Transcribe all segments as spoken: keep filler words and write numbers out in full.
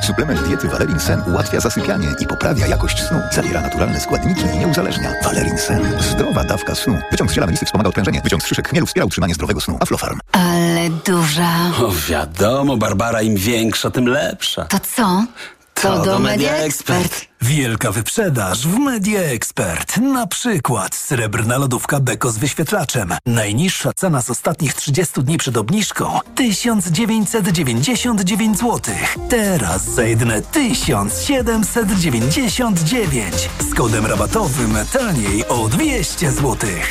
Suplement diety Valerin Sen ułatwia zasypianie i poprawia jakość snu. Zawiera naturalne składniki i nie uzależnia. Valerin Sen. Zdrowa dawka snu. Wyciąg z ziela melisy wspomaga odprężenie. Wyciąg z szyszek chmielu wspiera utrzymanie zdrowego snu. Aflofarm. Ale duża. O wiadomo, Barbara, im większa, tym lepsza. To co? To, to do Media Expert. Wielka wyprzedaż w Media Expert. Na przykład srebrna lodówka Beko z wyświetlaczem. Najniższa cena z ostatnich trzydziestu dni przed obniżką tysiąc dziewięćset dziewięćdziesiąt dziewięć złotych. Teraz za jedyne tysiąc siedemset dziewięćdziesiąt dziewięć. Z kodem rabatowym taniej o dwieście złotych.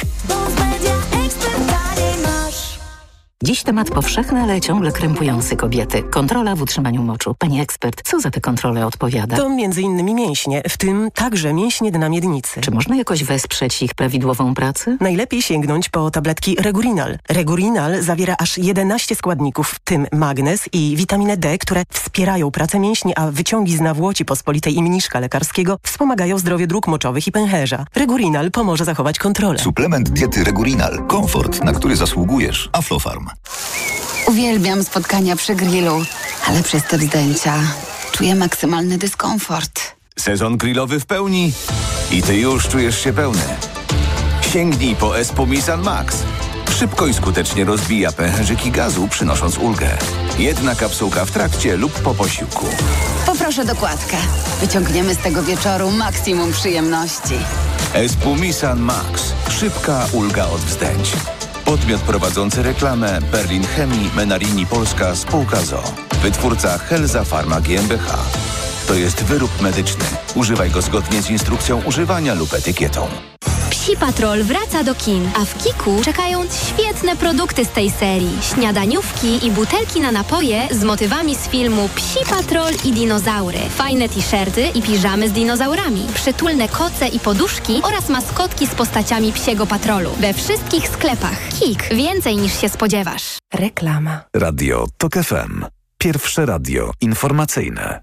Dziś temat powszechny, ale ciągle krępujący kobiety. Kontrola w utrzymaniu moczu. Pani ekspert, co za tę kontrolę odpowiada? To między innymi mięśnie, w tym także mięśnie dna miednicy. Czy można jakoś wesprzeć ich prawidłową pracę? Najlepiej sięgnąć po tabletki Regurinal. Regurinal zawiera aż jedenaście składników, w tym magnez i witaminę D, które wspierają pracę mięśni, a wyciągi z nawłoci pospolitej i mniszka lekarskiego wspomagają zdrowie dróg moczowych i pęcherza. Regurinal pomoże zachować kontrolę. Suplement diety Regurinal. Komfort, na który zasługujesz. Aflofarm. Uwielbiam spotkania przy grillu, ale przez te zdjęcia czuję maksymalny dyskomfort. Sezon grillowy w pełni i ty już czujesz się pełny. Sięgnij po Espumisan Max. Szybko i skutecznie rozbija pęcherzyki gazu, przynosząc ulgę. Jedna kapsułka w trakcie lub po posiłku. Poproszę dokładkę. Wyciągniemy z tego wieczoru maksimum przyjemności. Espumisan Max. Szybka ulga od wzdęć. Podmiot prowadzący reklamę Berlin Chemii Menarini Polska Spółka z o o. Wytwórca Helza Pharma G m b h. To jest wyrób medyczny. Używaj go zgodnie z instrukcją używania lub etykietą. Psi Patrol wraca do kin, a w Kiku czekają świetne produkty z tej serii. Śniadaniówki i butelki na napoje z motywami z filmu Psi Patrol i dinozaury. Fajne t-shirty i piżamy z dinozaurami. Przytulne koce i poduszki oraz maskotki z postaciami Psiego Patrolu. We wszystkich sklepach. Kik. Więcej niż się spodziewasz. Reklama. Radio Tok F M. Pierwsze radio informacyjne.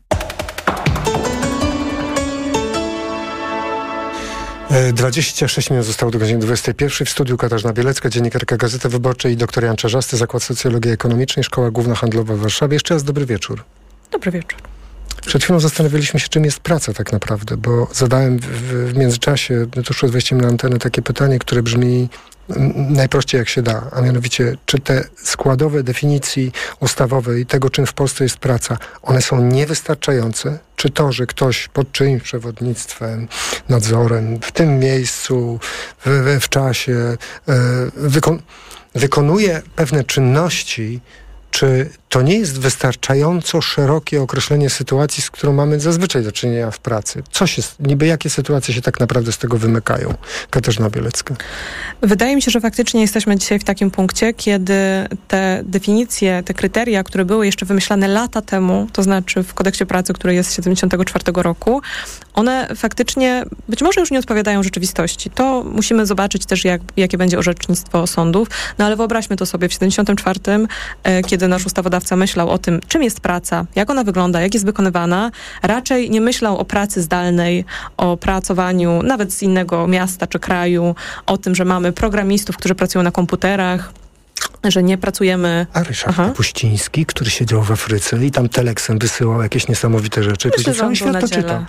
dwadzieścia sześć minut zostało do godziny dwudziestej pierwszej. W studiu Katarzyna Bielecka, dziennikarka Gazety Wyborczej i dr Jan Czarzasty, Zakład Socjologii Ekonomicznej, Szkoła Główna Handlowa w Warszawie. Jeszcze raz dobry wieczór. Dobry wieczór. Przed chwilą zastanawialiśmy się, czym jest praca tak naprawdę, bo zadałem w, w międzyczasie, tuż przed wejściem na antenę, takie pytanie, które brzmi najprościej jak się da, a mianowicie, czy te składowe definicji ustawowej tego, czym w Polsce jest praca, one są niewystarczające? Czy to, że ktoś pod czyimś przewodnictwem, nadzorem, w tym miejscu, w, w, w czasie wykon- wykonuje pewne czynności, czy to nie jest wystarczająco szerokie określenie sytuacji, z którą mamy zazwyczaj do czynienia w pracy? Co się, niby jakie sytuacje się tak naprawdę z tego wymykają? Katarzyna Bielecka. Wydaje mi się, że faktycznie jesteśmy dzisiaj w takim punkcie, kiedy te definicje, te kryteria, które były jeszcze wymyślane lata temu, to znaczy w kodeksie pracy, który jest z siedemdziesiątego czwartego roku, one faktycznie być może już nie odpowiadają rzeczywistości. To musimy zobaczyć też, jak, jakie będzie orzecznictwo sądów. No ale wyobraźmy to sobie w siedemdziesiątym czwartym, e, kiedy nasz ustawodawca myślał o tym, czym jest praca, jak ona wygląda, jak jest wykonywana, raczej nie myślał o pracy zdalnej, o pracowaniu nawet z innego miasta czy kraju, o tym, że mamy programistów, którzy pracują na komputerach, że nie pracujemy... A Ryszard Kapuściński, który siedział w Afryce i tam teleksem wysyłał jakieś niesamowite rzeczy. Myślę, że on świat to czytał.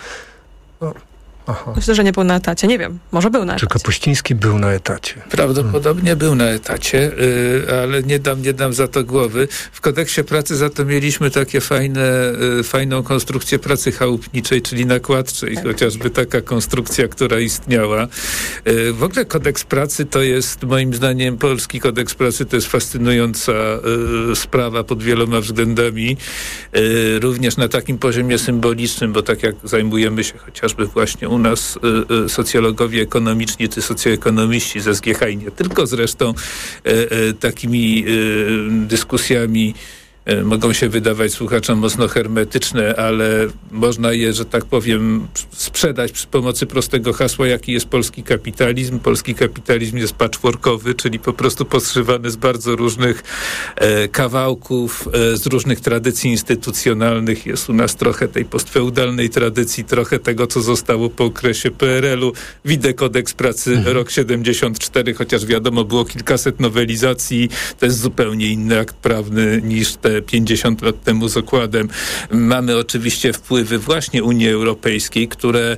Aha. Myślę, że nie był na etacie. Nie wiem, może był na etacie. Czy Kapuściński był na etacie? Prawdopodobnie hmm. był na etacie, yy, ale nie dam, nie dam za to głowy. W kodeksie pracy za to mieliśmy takie fajne, yy, fajną konstrukcję pracy chałupniczej, czyli nakładczej. Tak. Chociażby taka konstrukcja, która istniała. Yy, w ogóle kodeks pracy to jest, moim zdaniem, polski kodeks pracy to jest fascynująca yy, sprawa pod wieloma względami. Yy, również na takim poziomie symbolicznym, bo tak jak zajmujemy się chociażby właśnie u nas y, y, socjologowie ekonomiczni, czy socjoekonomiści z S G H i nie tylko zresztą y, y, takimi y, dyskusjami mogą się wydawać słuchaczom mocno hermetyczne, ale można je, że tak powiem, sprzedać przy pomocy prostego hasła, jaki jest polski kapitalizm. Polski kapitalizm jest patchworkowy, czyli po prostu poszywany z bardzo różnych e, kawałków, e, z różnych tradycji instytucjonalnych. Jest u nas trochę tej postfeudalnej tradycji, trochę tego, co zostało po okresie P R L u. Widzę kodeks pracy mhm. rok siedemdziesiąt cztery, chociaż wiadomo, było kilkaset nowelizacji. To jest zupełnie inny akt prawny niż te te pięćdziesiąt lat temu z okładem. Mamy oczywiście wpływy właśnie Unii Europejskiej, które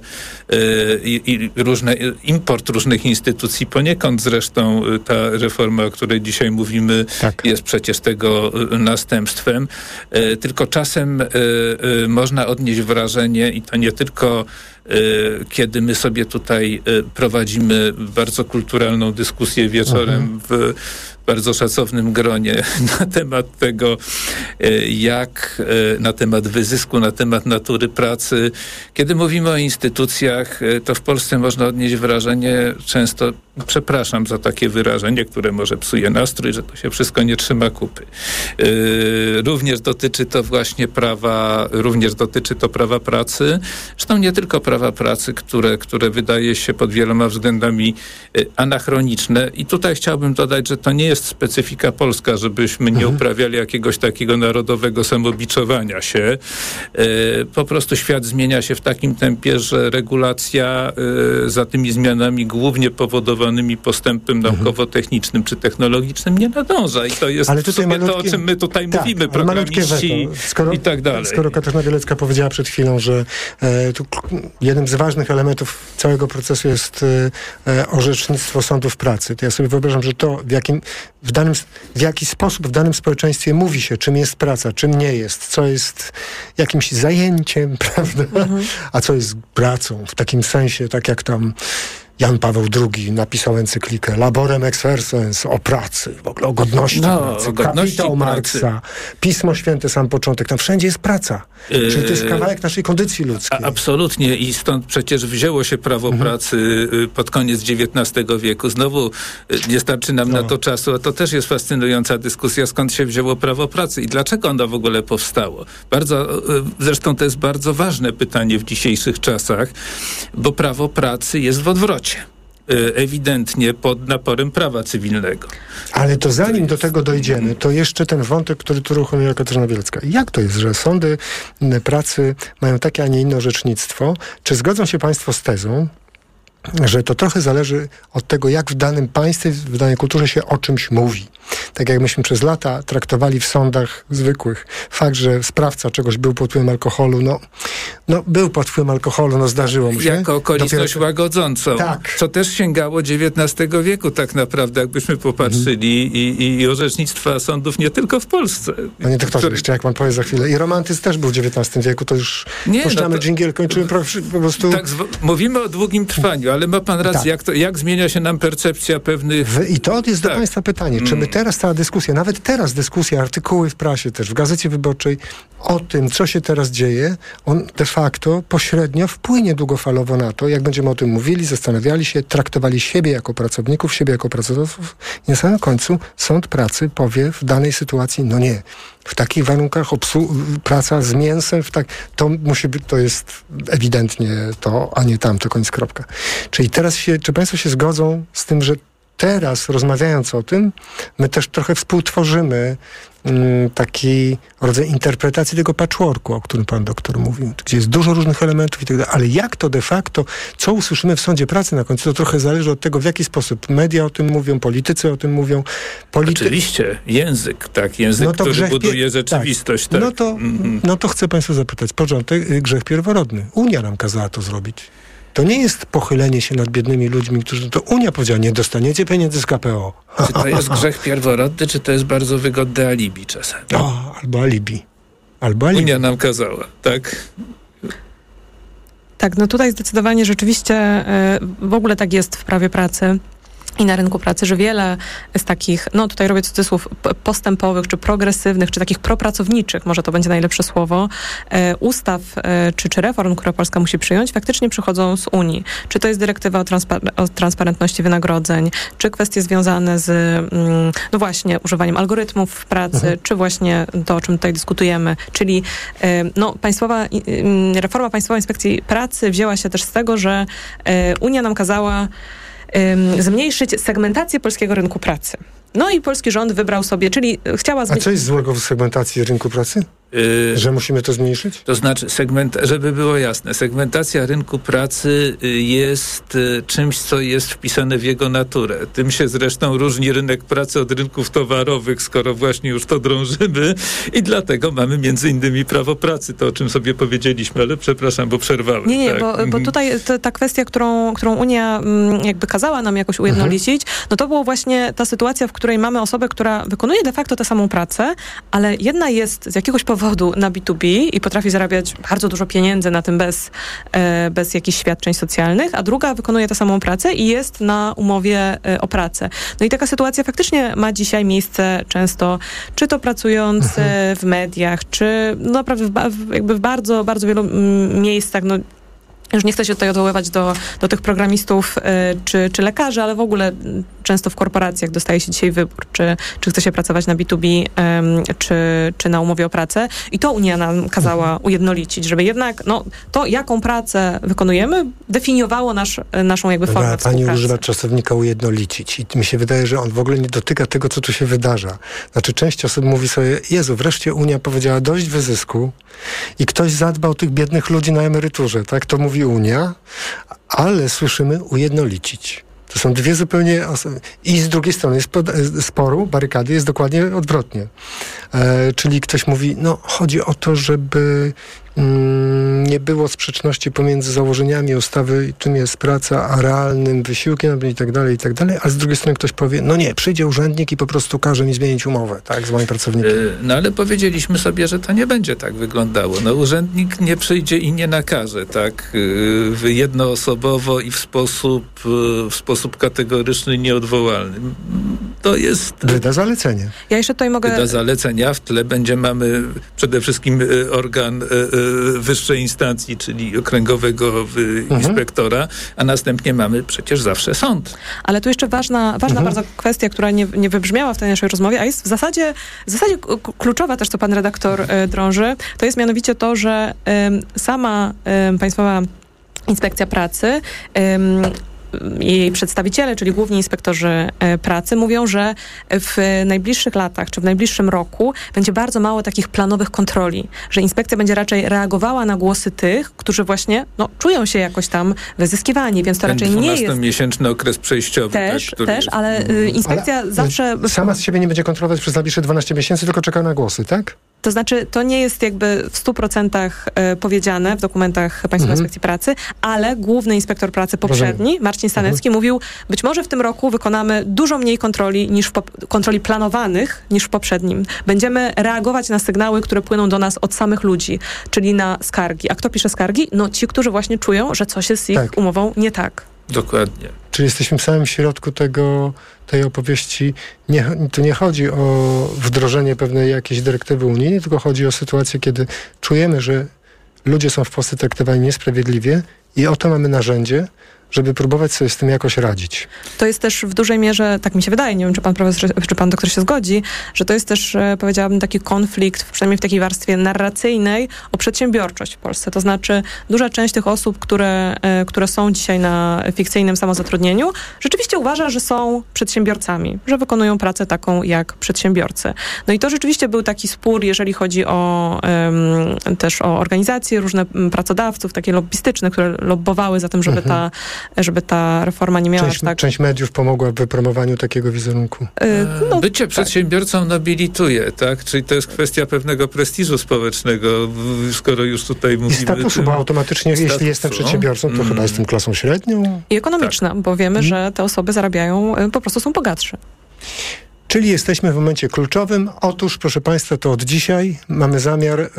i, i różne, import różnych instytucji, poniekąd zresztą ta reforma, o której dzisiaj mówimy, tak. jest przecież tego następstwem. Tylko czasem można odnieść wrażenie, i to nie tylko kiedy my sobie tutaj prowadzimy bardzo kulturalną dyskusję wieczorem mhm. w bardzo szacownym gronie na temat tego, jak, na temat wyzysku, na temat natury pracy. Kiedy mówimy o instytucjach, to w Polsce można odnieść wrażenie, często, przepraszam za takie wyrażenie, które może psuje nastrój, że to się wszystko nie trzyma kupy. Również dotyczy to właśnie prawa, również dotyczy to prawa pracy. Zresztą nie tylko prawa pracy, które, które wydaje się pod wieloma względami anachroniczne. I tutaj chciałbym dodać, że to nie jest specyfika polska, żebyśmy nie uprawiali jakiegoś takiego narodowego samobiczowania się. Po prostu świat zmienia się w takim tempie, że regulacja za tymi zmianami głównie powodowanymi postępem naukowo-technicznym czy technologicznym nie nadąża. I to jest w sumie malutkie, to, o czym my tutaj tak, mówimy, programiści skoro, i tak dalej. Skoro Katarzyna Bielecka powiedziała przed chwilą, że e, tu jednym z ważnych elementów całego procesu jest e, orzecznictwo sądów pracy, to ja sobie wyobrażam, że to w jakim w, danym, w jaki sposób w danym społeczeństwie mówi się, czym jest praca, czym nie jest, co jest jakimś zajęciem, prawda, mhm. a co jest pracą, w takim sensie, tak jak tam Jan Paweł drugi napisał encyklikę Laborem Exercens o pracy, w ogóle o godności no, pracy, o godności kapitał pracy. Marksa, Pismo Święte, sam początek, tam wszędzie jest praca. Yy, Czyli to jest kawałek naszej kondycji ludzkiej. A, absolutnie i stąd przecież wzięło się prawo mhm. pracy pod koniec dziewiętnastego wieku. Znowu nie starczy nam no. na to czasu, a to też jest fascynująca dyskusja, skąd się wzięło prawo pracy i dlaczego ono w ogóle powstało. Bardzo, zresztą to jest bardzo ważne pytanie w dzisiejszych czasach, bo prawo pracy jest w odwrocie. Ewidentnie pod naporem prawa cywilnego. Ale to zanim do tego dojdziemy, to jeszcze ten wątek, który tu uruchomiła Katarzyna Bielecka. Jak to jest, że sądy pracy mają takie, a nie inne orzecznictwo? Czy zgodzą się państwo z tezą, że to trochę zależy od tego, jak w danym państwie, w danej kulturze się o czymś mówi. Tak jak myśmy przez lata traktowali w sądach zwykłych fakt, że sprawca czegoś był pod wpływem alkoholu, no, no był pod wpływem alkoholu, no zdarzyło mu się. Jako okoliczność Dopiero... łagodzącą. Tak. Co też sięgało dziewiętnastego wieku tak naprawdę, jakbyśmy popatrzyli mm. i, i orzecznictwa sądów nie tylko w Polsce. Panie doktorze, który... jeszcze jak pan powie za chwilę. I romantyzm też był w dziewiętnastym wieku, to już nie, puszczamy no to... dżingiel, kończymy po, po prostu... Tak, zw... mówimy o długim trwaniu, ale ma pan rację, tak. jak, to, jak zmienia się nam percepcja pewnych... W, I to jest tak. do państwa pytanie, czy my teraz cała dyskusja, nawet teraz dyskusja, artykuły w prasie też, w Gazecie Wyborczej o tym, co się teraz dzieje, on de facto pośrednio wpłynie długofalowo na to, jak będziemy o tym mówili, zastanawiali się, traktowali siebie jako pracowników, siebie jako pracodawców i na samym końcu sąd pracy powie w danej sytuacji, no nie, w takich warunkach obsłu- praca z mięsem, w tak, to musi być, to jest ewidentnie to, a nie tamto, koniec, kropka. Czyli teraz się, czy państwo się zgodzą z tym, że teraz, rozmawiając o tym, my też trochę współtworzymy mm, taki rodzaj interpretacji tego patchworku, o którym pan doktor mówił, gdzie jest dużo różnych elementów i tak dalej. Ale jak to de facto, co usłyszymy w sądzie pracy na końcu, to trochę zależy od tego, w jaki sposób media o tym mówią, politycy o tym mówią. Polity... Oczywiście, język, tak, język, no to który buduje pie... rzeczywistość. Tak. Tak. No, to, mm-hmm. no to chcę państwa zapytać, porządek, grzech pierworodny. Unia nam kazała to zrobić. To nie jest pochylenie się nad biednymi ludźmi, którzy to Unia powiedziała, nie dostaniecie pieniędzy z K P O. Czy to jest grzech pierworodny, czy to jest bardzo wygodne alibi czasem? O, albo alibi. Albo alibi. Unia nam kazała, tak? Tak, no tutaj zdecydowanie rzeczywiście y, w ogóle tak jest w prawie pracy i na rynku pracy, że wiele z takich, no tutaj robię cudzysłów, postępowych, czy progresywnych, czy takich propracowniczych, może to będzie najlepsze słowo, e, ustaw e, czy, czy reform, które Polska musi przyjąć, faktycznie przychodzą z Unii. Czy to jest dyrektywa o, transpar- o transparentności wynagrodzeń, czy kwestie związane z, mm, no właśnie, używaniem algorytmów w pracy, mhm. czy właśnie to, o czym tutaj dyskutujemy, czyli e, no, państwowa, e, reforma Państwowej Inspekcji Pracy wzięła się też z tego, że e, Unia nam kazała zmniejszyć segmentację polskiego rynku pracy. No i polski rząd wybrał sobie, czyli chciała... A co jest złego w segmentacji rynku pracy? Yy, Że musimy to zmniejszyć? To znaczy, segment, żeby było jasne, segmentacja rynku pracy jest czymś, co jest wpisane w jego naturę. Tym się zresztą różni rynek pracy od rynków towarowych, skoro właśnie już to drążymy i dlatego mamy między innymi prawo pracy, to o czym sobie powiedzieliśmy, ale przepraszam, bo przerwałem. Nie, nie, tak. bo, bo tutaj ta, ta kwestia, którą, którą Unia jakby kazała nam jakoś ujednolicić, mhm. no to było właśnie ta sytuacja, w której mamy osobę, która wykonuje de facto tę samą pracę, ale jedna jest z jakiegoś powodu na B dwa B i potrafi zarabiać bardzo dużo pieniędzy na tym bez, e, bez jakichś świadczeń socjalnych, a druga wykonuje tę samą pracę i jest na umowie e, o pracę. No i taka sytuacja faktycznie ma dzisiaj miejsce często, czy to pracując mhm. w mediach, czy no naprawdę w, w, jakby w bardzo, bardzo wielu m, miejscach, no już nie chcę się tutaj odwoływać do, do tych programistów y, czy, czy lekarzy, ale w ogóle często w korporacjach dostaje się dzisiaj wybór, czy, czy chce się pracować na B dwa B, y, czy, czy na umowie o pracę. I to Unia nam kazała ujednolicić, żeby jednak no, to, jaką pracę wykonujemy, definiowało nasz, naszą jakby formę Dobra, współpracy. Pani używa czasownika ujednolicić i mi się wydaje, że on w ogóle nie dotyka tego, co tu się wydarza. Znaczy część osób mówi sobie, Jezu, wreszcie Unia powiedziała dość wyzysku i ktoś zadba o tych biednych ludzi na emeryturze, tak? To mówi Unia, ale słyszymy ujednolicić. To są dwie zupełnie osoby. I z drugiej strony jest pod, sporu, barykady jest dokładnie odwrotnie. E, czyli ktoś mówi, no chodzi o to, żeby mm, nie było sprzeczności pomiędzy założeniami ustawy, czym jest praca, a realnym wysiłkiem i tak dalej, i tak dalej, a z drugiej strony ktoś powie, no nie, przyjdzie urzędnik i po prostu każe mi zmienić umowę, tak, z moim pracownikiem. No ale powiedzieliśmy sobie, że to nie będzie tak wyglądało. No urzędnik nie przyjdzie i nie nakaże, tak, jednoosobowo i w sposób, w sposób kategoryczny, nieodwołalny. To jest... Wyda zalecenie. Ja jeszcze tutaj mogę... Wyda zalecenia, w tle będzie mamy przede wszystkim organ wyższej instancji, czyli okręgowego mhm. inspektora, a następnie mamy przecież zawsze sąd. Ale tu jeszcze ważna, ważna mhm. bardzo kwestia, która nie, nie wybrzmiała w tej naszej rozmowie, a jest w zasadzie, w zasadzie kluczowa też, co pan redaktor e, drąży, to jest mianowicie to, że e, sama e, Państwowa Inspekcja Pracy e, jej przedstawiciele, czyli główni inspektorzy pracy, mówią, że w najbliższych latach, czy w najbliższym roku będzie bardzo mało takich planowych kontroli, że inspekcja będzie raczej reagowała na głosy tych, którzy właśnie no, czują się jakoś tam wyzyskiwani, więc to Ten raczej nie jest... dwunastomiesięczny okres przejściowy. Też, tak, też, jest... ale y, inspekcja ale zawsze... Sama z siebie nie będzie kontrolować przez najbliższe dwanaście miesięcy, tylko czeka na głosy, tak? To znaczy, to nie jest jakby w stu procentach e, powiedziane w dokumentach Państwowej mhm. Inspekcji Pracy, ale główny inspektor pracy poprzedni, Rozumiem. Marcin Stanecki, mhm. mówił, być może w tym roku wykonamy dużo mniej kontroli niż w pop- kontroli planowanych niż w poprzednim. Będziemy reagować na sygnały, które płyną do nas od samych ludzi, czyli na skargi. A kto pisze skargi? No ci, którzy właśnie czują, że coś jest z ich tak. umową nie tak. Dokładnie. Czyli jesteśmy w samym środku tego, tej opowieści. Nie, tu nie chodzi o wdrożenie pewnej jakiejś dyrektywy unijnej, tylko chodzi o sytuację, kiedy czujemy, że ludzie są w Polsce traktowani niesprawiedliwie i oto mamy narzędzie, żeby próbować sobie z tym jakoś radzić. To jest też w dużej mierze, tak mi się wydaje, nie wiem, czy pan profesor, czy pan doktor się zgodzi, że to jest też, powiedziałabym, taki konflikt, przynajmniej w takiej warstwie narracyjnej, o przedsiębiorczość w Polsce. To znaczy duża część tych osób, które, które są dzisiaj na fikcyjnym samozatrudnieniu, rzeczywiście uważa, że są przedsiębiorcami, że wykonują pracę taką jak przedsiębiorcy. No i to rzeczywiście był taki spór, jeżeli chodzi o um, też o organizacje, różne pracodawców, takie lobbystyczne, które lobbowały za tym, żeby mhm. ta żeby ta reforma nie miała część, aż tak... Część mediów pomogła w wypromowaniu takiego wizerunku. Yy, no, Bycie tak. przedsiębiorcą nobilituje, tak? Czyli to jest kwestia pewnego prestiżu społecznego, skoro już tutaj mówimy... I statusu, bo automatycznie, statusu. Jeśli jestem przedsiębiorcą, to mm. chyba jestem klasą średnią. I ekonomiczna, tak. bo wiemy, mm. że te osoby zarabiają, po prostu są bogatsze. Czyli jesteśmy w momencie kluczowym. Otóż, proszę Państwa, to od dzisiaj mamy zamiar... Yy,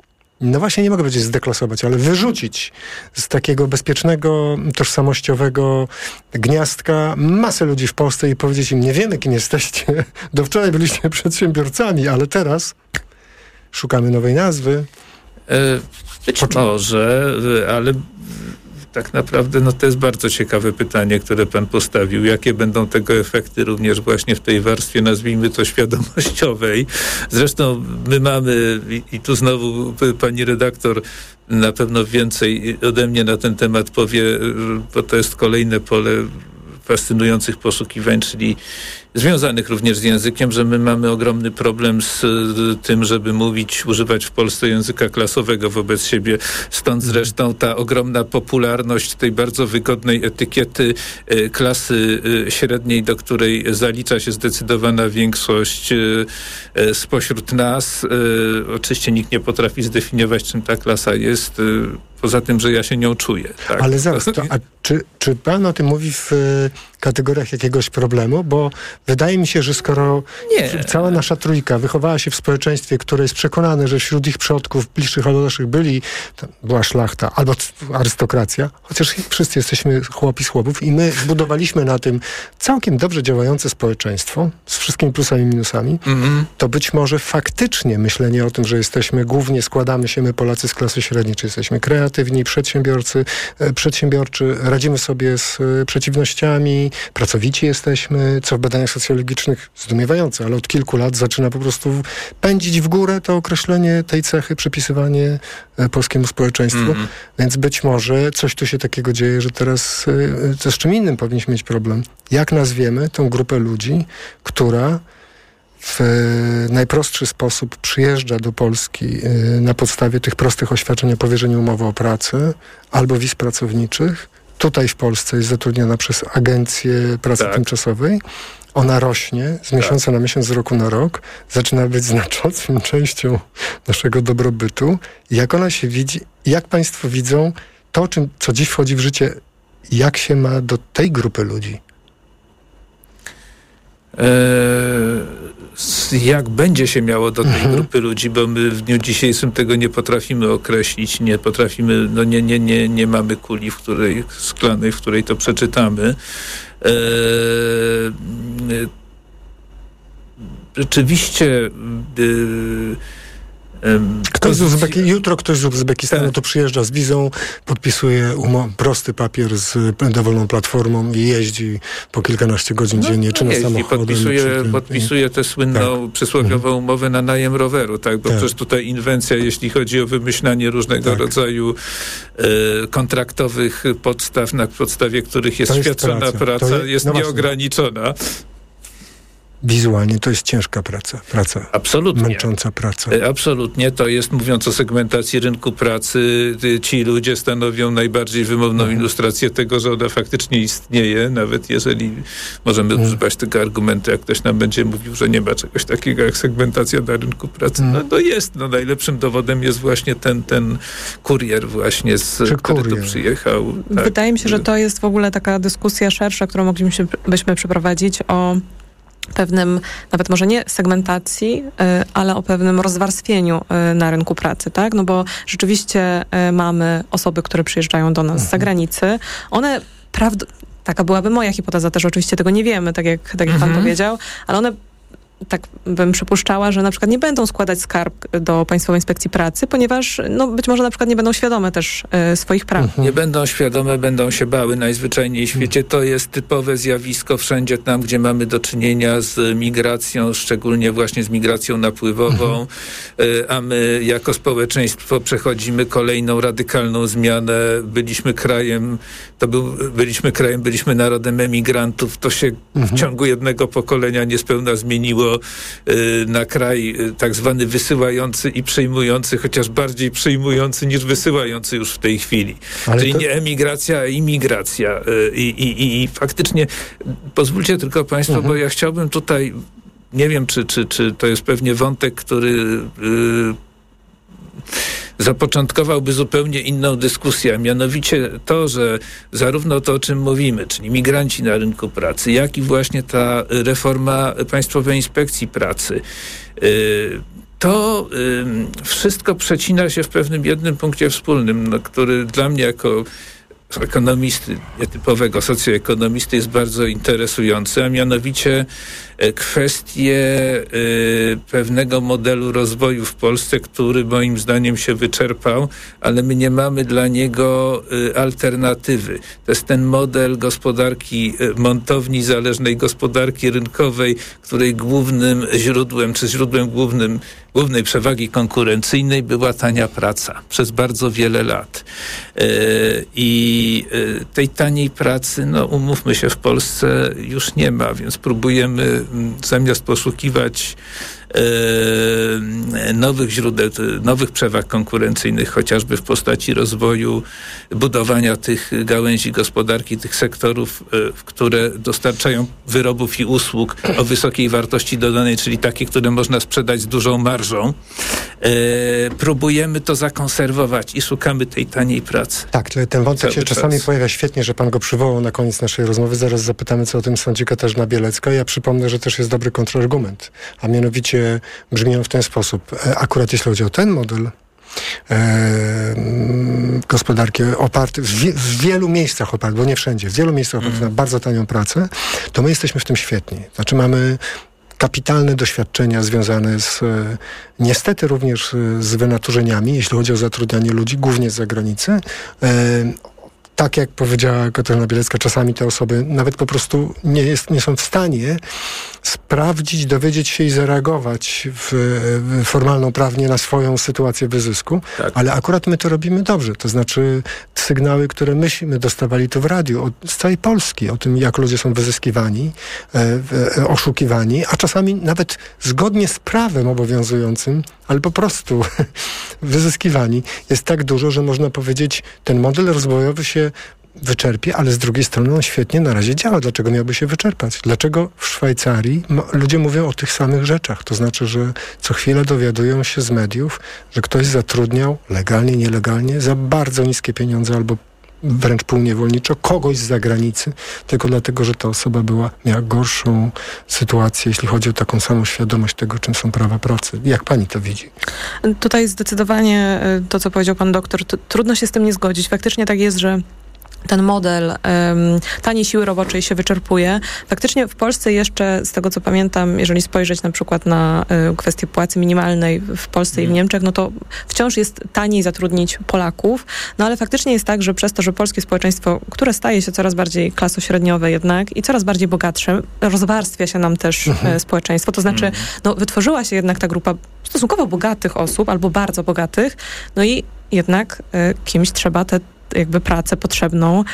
no właśnie nie mogę powiedzieć zdeklasować, ale wyrzucić z takiego bezpiecznego, tożsamościowego gniazdka masę ludzi w Polsce i powiedzieć im, nie wiemy, kim jesteście. Do wczoraj byliście przedsiębiorcami, ale teraz szukamy nowej nazwy. Być Poczu- może, ale tak naprawdę no to jest bardzo ciekawe pytanie, które pan postawił. Jakie będą tego efekty również właśnie w tej warstwie, nazwijmy to, świadomościowej. Zresztą my mamy, i, i tu znowu pani redaktor na pewno więcej ode mnie na ten temat powie, bo to jest kolejne pole fascynujących poszukiwań, czyli związanych również z językiem, że my mamy ogromny problem z tym, żeby mówić, używać w Polsce języka klasowego wobec siebie. Stąd zresztą ta ogromna popularność tej bardzo wygodnej etykiety klasy średniej, do której zalicza się zdecydowana większość spośród nas. Oczywiście nikt nie potrafi zdefiniować, czym ta klasa jest, poza tym, że ja się nią czuję. Tak? Ale zaraz, to, a czy, czy pan o tym mówi w kategoriach jakiegoś problemu? Bo wydaje mi się, że skoro nie. cała nasza trójka wychowała się w społeczeństwie, które jest przekonane, że wśród ich przodków, bliższych albo dalszych byli, była szlachta albo arystokracja, chociaż wszyscy jesteśmy chłopi z chłopów i my zbudowaliśmy na tym całkiem dobrze działające społeczeństwo z wszystkimi plusami i minusami, mm-hmm. to być może faktycznie myślenie o tym, że jesteśmy, głównie składamy się my Polacy z klasy średniej, czy jesteśmy kreatywni, przedsiębiorcy, przedsiębiorczy, radzimy sobie z przeciwnościami, pracowici jesteśmy, co w badaniach socjologicznych zdumiewające, ale od kilku lat zaczyna po prostu pędzić w górę to określenie tej cechy, przypisywanie polskiemu społeczeństwu. Mm-hmm. Więc być może coś tu się takiego dzieje, że teraz to z czym innym powinniśmy mieć problem. Jak nazwiemy tą grupę ludzi, która w najprostszy sposób przyjeżdża do Polski na podstawie tych prostych oświadczeń o powierzeniu umowy o pracę albo wiz pracowniczych. Tutaj w Polsce jest zatrudniona przez Agencję Pracy tak. Tymczasowej. Ona rośnie z miesiąca tak. na miesiąc, z roku na rok. Zaczyna być znaczącą częścią naszego dobrobytu. Jak ona się widzi, jak państwo widzą to, czym, co dziś wchodzi w życie, jak się ma do tej grupy ludzi? Eee, jak będzie się miało do tej mhm. grupy ludzi, bo my w dniu dzisiejszym tego nie potrafimy określić, nie potrafimy, no nie, nie, nie, nie mamy kuli, w której, szklanej, w której to przeczytamy. Eee, rzeczywiście yy, Ktoś z Uzbeki, jutro ktoś z Uzbekistanu tak. to przyjeżdża z wizą, podpisuje umo- prosty papier z dowolną platformą i jeździ po kilkanaście godzin no, dziennie, czy no na samochodzie. Podpisuje, podpisuje tę słynną tak. przysłowiową mhm. umowę na najem roweru, tak? Bo tak. przecież tutaj inwencja, jeśli chodzi o wymyślanie różnego tak. rodzaju e, kontraktowych podstaw, na podstawie których jest, jest świadczona praca, praca jest, jest no nieograniczona. Wizualnie to jest ciężka praca, praca. Absolutnie. Męcząca praca. Absolutnie. To jest, mówiąc o segmentacji rynku pracy, ci ludzie stanowią najbardziej wymowną mhm. ilustrację tego, że ona faktycznie istnieje, nawet jeżeli możemy mhm. używać tego argumentu, jak ktoś nam będzie mówił, że nie ma czegoś takiego jak segmentacja na rynku pracy. Mhm. No to jest. No, najlepszym dowodem jest właśnie ten, ten kurier właśnie, z, który kurier? tu przyjechał. Tak. Wydaje mi się, że to jest w ogóle taka dyskusja szersza, którą moglibyśmy byśmy przeprowadzić o pewnym, nawet może nie segmentacji, ale o pewnym rozwarstwieniu na rynku pracy, tak? No bo rzeczywiście mamy osoby, które przyjeżdżają do nas mhm. z zagranicy. One prawd- taka byłaby moja hipoteza, też oczywiście tego nie wiemy, tak jak, tak jak mhm. pan powiedział, ale one tak bym przypuszczała, że na przykład nie będą składać skarg do Państwowej Inspekcji Pracy, ponieważ no, być może na przykład nie będą świadome też e, swoich praw. Mhm. Nie będą świadome, będą się bały najzwyczajniej w świecie. To jest typowe zjawisko wszędzie tam, gdzie mamy do czynienia z migracją, szczególnie właśnie z migracją napływową, mhm. e, a my jako społeczeństwo przechodzimy kolejną radykalną zmianę. Byliśmy krajem, to był, byliśmy krajem, byliśmy narodem emigrantów. To się mhm. w ciągu jednego pokolenia niespełna zmieniło na kraj tak zwany wysyłający i przyjmujący, chociaż bardziej przyjmujący niż wysyłający już w tej chwili. Ale Czyli to... nie emigracja, a imigracja. I, i, i, i faktycznie, pozwólcie tylko Państwo, mhm. bo ja chciałbym tutaj, nie wiem, czy, czy, czy to jest pewnie wątek, który yy, zapoczątkowałby zupełnie inną dyskusję, a mianowicie to, że zarówno to, o czym mówimy, czyli migranci na rynku pracy, jak i właśnie ta reforma Państwowej Inspekcji Pracy, to wszystko przecina się w pewnym jednym punkcie wspólnym, no, który dla mnie jako ekonomisty, nietypowego socjoekonomisty jest bardzo interesujący, a mianowicie kwestie y, pewnego modelu rozwoju w Polsce, który moim zdaniem się wyczerpał, ale my nie mamy dla niego y, alternatywy. To jest ten model gospodarki, y, montowni zależnej gospodarki rynkowej, której głównym źródłem, czy źródłem głównym, głównej przewagi konkurencyjnej była tania praca przez bardzo wiele lat. Y, I I y, tej taniej pracy, no umówmy się, w Polsce już nie ma, więc próbujemy m, zamiast poszukiwać y, nowych źródeł, nowych przewag konkurencyjnych, chociażby w postaci rozwoju, budowania tych gałęzi gospodarki, tych sektorów, y, które dostarczają wyrobów i usług o wysokiej wartości dodanej, czyli takie, które można sprzedać z dużą marżą. Y, próbujemy to zakonserwować i szukamy tej taniej pracy. Tak, ten wątek Cały się czas. czasami pojawia świetnie, że pan go przywołał na koniec naszej rozmowy. Zaraz zapytamy, co o tym sądzi Katarzyna Bielecka. Ja przypomnę, że też jest dobry kontrargument, a mianowicie brzmi on w ten sposób. Akurat jeśli chodzi o ten model e, gospodarki oparty, w, wie, w wielu miejscach oparty, bo nie wszędzie, w wielu miejscach oparty mm. na bardzo tanią pracę, to my jesteśmy w tym świetni. Znaczy mamy kapitalne doświadczenia związane z, niestety również z wynaturzeniami, jeśli chodzi o zatrudnianie ludzi, głównie z zagranicy. E, tak jak powiedziała Katarzyna Bielecka, czasami te osoby nawet po prostu nie, jest, nie są w stanie sprawdzić, dowiedzieć się i zareagować w, w formalną prawnie na swoją sytuację wyzysku, tak. Ale akurat my to robimy dobrze. To znaczy sygnały, które myśmy dostawali tu w radiu od, z całej Polski o tym, jak ludzie są wyzyskiwani, e, e, oszukiwani, a czasami nawet zgodnie z prawem obowiązującym, ale po prostu wyzyskiwani jest tak dużo, że można powiedzieć, ten model rozwojowy się wyczerpie, ale z drugiej strony on świetnie na razie działa. Dlaczego miałby się wyczerpać? Dlaczego w Szwajcarii m- ludzie mówią o tych samych rzeczach? To znaczy, że co chwilę dowiadują się z mediów, że ktoś zatrudniał legalnie, nielegalnie za bardzo niskie pieniądze albo wręcz półniewolniczo kogoś z zagranicy, tylko dlatego, że ta osoba była, miała gorszą sytuację, jeśli chodzi o taką samą świadomość tego, czym są prawa pracy. Jak pani to widzi? Tutaj zdecydowanie to, co powiedział pan doktor, to trudno się z tym nie zgodzić. Faktycznie tak jest, że ten model um, taniej siły roboczej się wyczerpuje. Faktycznie w Polsce jeszcze, z tego co pamiętam, jeżeli spojrzeć na przykład na y, kwestię płacy minimalnej w Polsce mm. i w Niemczech, no to wciąż jest taniej zatrudnić Polaków, no ale faktycznie jest tak, że przez to, że polskie społeczeństwo, które staje się coraz bardziej klasośredniowe jednak i coraz bardziej bogatsze, rozwarstwia się nam też mm. y, społeczeństwo, to znaczy mm. no, wytworzyła się jednak ta grupa stosunkowo bogatych osób albo bardzo bogatych, no i jednak y, kimś trzeba te jakby pracę potrzebną,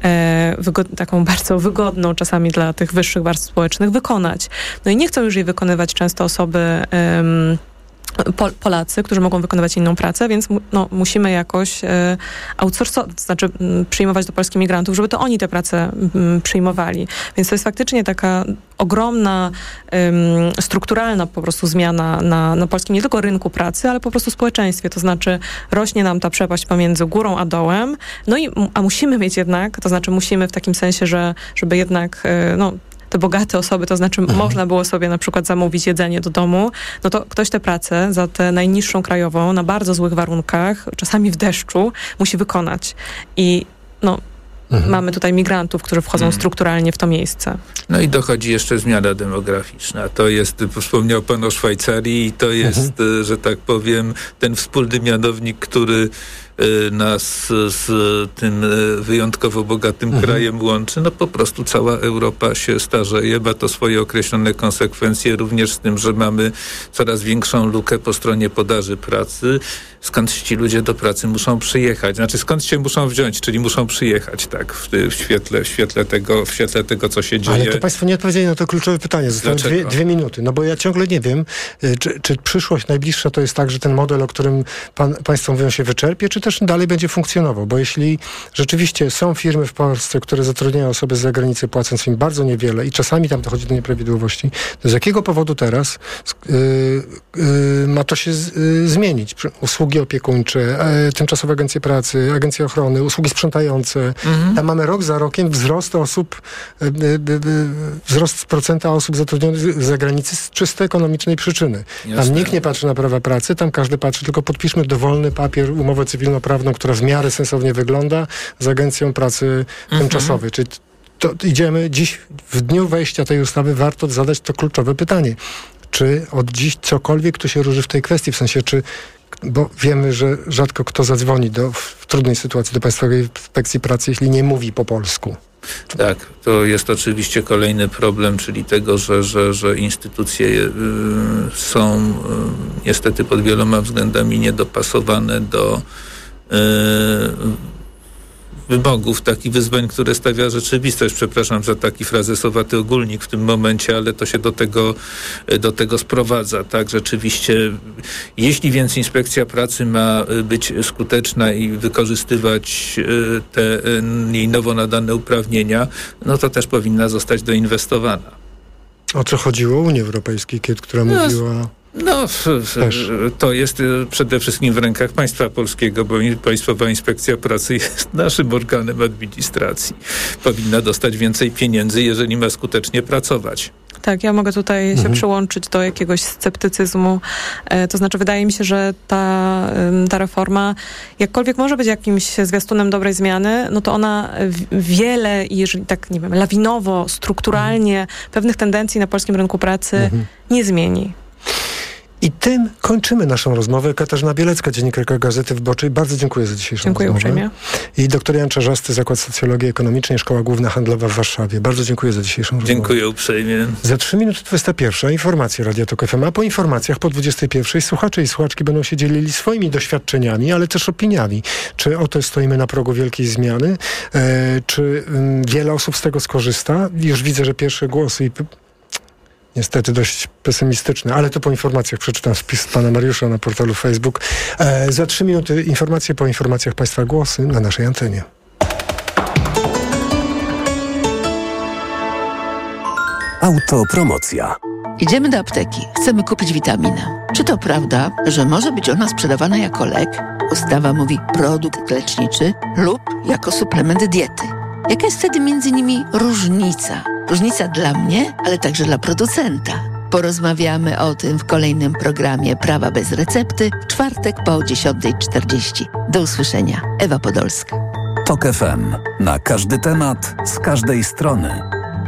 e, wygod- taką bardzo wygodną czasami dla tych wyższych warstw społecznych wykonać. No i nie chcą już jej wykonywać często osoby em, Pol- Polacy, którzy mogą wykonywać inną pracę, więc mu, no, musimy jakoś e, outsourcować, to znaczy m, przyjmować do Polski migrantów, żeby to oni te prace m, przyjmowali. Więc to jest faktycznie taka ogromna, em, strukturalna po prostu zmiana na, na polskim nie tylko rynku pracy, ale po prostu społeczeństwie. To znaczy rośnie nam ta przepaść pomiędzy górą a dołem, no i a musimy mieć jednak, to znaczy musimy w takim sensie, że żeby jednak e, no, te bogate osoby, to znaczy mhm. można było sobie na przykład zamówić jedzenie do domu, no to ktoś tę pracę za tę najniższą krajową, na bardzo złych warunkach, czasami w deszczu, musi wykonać. I no, mhm. mamy tutaj migrantów, którzy wchodzą mhm. strukturalnie w to miejsce. No i dochodzi jeszcze zmiana demograficzna. To jest, wspomniał pan o Szwajcarii i to jest, mhm. że tak powiem, ten wspólny mianownik, który nas z tym wyjątkowo bogatym mhm. krajem łączy. No po prostu cała Europa się starzeje, ma to swoje określone konsekwencje, również z tym, że mamy coraz większą lukę po stronie podaży pracy. Skąd ci ludzie do pracy muszą przyjechać? Znaczy skąd się muszą wziąć, czyli muszą przyjechać, tak, w, w, świetle, w, świetle, tego, w świetle tego, co się dzieje. Ale to państwo nie odpowiedzieli na to kluczowe pytanie. Zostały dwie, dwie minuty. No bo ja ciągle nie wiem, czy, czy przyszłość najbliższa to jest tak, że ten model, o którym pan, państwo mówią, się wyczerpie, czy też dalej będzie funkcjonował, bo jeśli rzeczywiście są firmy w Polsce, które zatrudniają osoby z zagranicy, płacąc im bardzo niewiele i czasami tam dochodzi do nieprawidłowości, to z jakiego powodu teraz yy, yy, ma to się z, yy, zmienić? Usługi opiekuńcze, yy, tymczasowe agencje pracy, agencje ochrony, usługi sprzątające. Mhm. Tam mamy rok za rokiem wzrost osób, yy, yy, wzrost procenta osób zatrudnionych z zagranicy z czysto ekonomicznej przyczyny. Jasne. Tam nikt nie patrzy na prawa pracy, tam każdy patrzy, tylko podpiszmy dowolny papier, umowę cywilnoprawną, która w miarę sensownie wygląda, z Agencją Pracy mhm. Tymczasowej. Czyli to idziemy dziś, w dniu wejścia tej ustawy, warto zadać to kluczowe pytanie. Czy od dziś cokolwiek tu się róży w tej kwestii? W sensie, czy, bo wiemy, że rzadko kto zadzwoni do, w trudnej sytuacji do Państwowej Inspekcji Pracy, jeśli nie mówi po polsku. Tak, to jest oczywiście kolejny problem, czyli tego, że, że, że instytucje y, są y, niestety pod wieloma względami niedopasowane do y, wymogów, takich wyzwań, które stawia rzeczywistość. Przepraszam za taki frazesowaty ogólnik w tym momencie, ale to się do tego, do tego sprowadza. Tak, rzeczywiście, jeśli więc inspekcja pracy ma być skuteczna i wykorzystywać te jej nowo nadane uprawnienia, no to też powinna zostać doinwestowana. O co chodziło Unii Europejskiej, która no, mówiła... No, to jest przede wszystkim w rękach państwa polskiego, bo Państwowa Inspekcja Pracy jest naszym organem administracji. Powinna dostać więcej pieniędzy, jeżeli ma skutecznie pracować. Tak, ja mogę tutaj mhm. się przyłączyć do jakiegoś sceptycyzmu. E, to znaczy, wydaje mi się, że ta, ta reforma, jakkolwiek może być jakimś zwiastunem dobrej zmiany, no to ona wiele, jeżeli tak, nie wiem, lawinowo, strukturalnie mhm. pewnych tendencji na polskim rynku pracy mhm. nie zmieni. I tym kończymy naszą rozmowę. Katarzyna Bielecka, dziennikarka Gazety Wyborczej. Bardzo dziękuję za dzisiejszą dziękuję rozmowę. Uprzejmie. I doktor Jan Czarzasty, Zakład Socjologii Ekonomicznej, Szkoła Główna Handlowa w Warszawie. Bardzo dziękuję za dzisiejszą rozmowę. Dziękuję uprzejmie. Za trzy minuty dwudziesta pierwsza informacje Radia Tok F M, a po informacjach po dwudziestej pierwszej słuchacze i słuchaczki będą się dzielili swoimi doświadczeniami, ale też opiniami. Czy oto stoimy na progu wielkiej zmiany? E, czy m, wiele osób z tego skorzysta? Już widzę, że pierwsze głosy i niestety dość pesymistyczny, ale to po informacjach przeczytam wpis pana Mariusza na portalu Facebook. E, za trzy minuty informacje, po informacjach państwa głosy na naszej antenie. Autopromocja. Idziemy do apteki. Chcemy kupić witaminę. Czy to prawda, że może być ona sprzedawana jako lek? Ustawa mówi produkt leczniczy lub jako suplement diety. Jaka jest wtedy między nimi różnica? Różnica dla mnie, ale także dla producenta. Porozmawiamy o tym w kolejnym programie Prawa bez recepty w czwartek po dziesiątej czterdzieści. Do usłyszenia. Ewa Podolska. Tok F M. Na każdy temat, z każdej strony.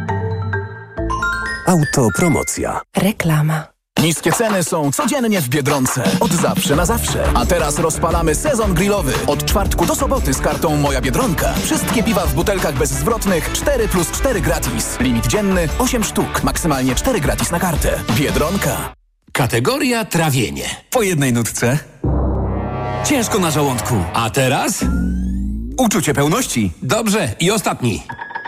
Autopromocja. Reklama. Niskie ceny są codziennie w Biedronce. Od zawsze na zawsze. A teraz rozpalamy sezon grillowy. Od czwartku do soboty z kartą Moja Biedronka. Wszystkie piwa w butelkach bezzwrotnych cztery plus cztery gratis. Limit dzienny osiem sztuk. Maksymalnie cztery gratis na kartę. Biedronka. Kategoria trawienie. Po jednej nutce. Ciężko na żołądku. A teraz? Uczucie pełności. Dobrze. I ostatni.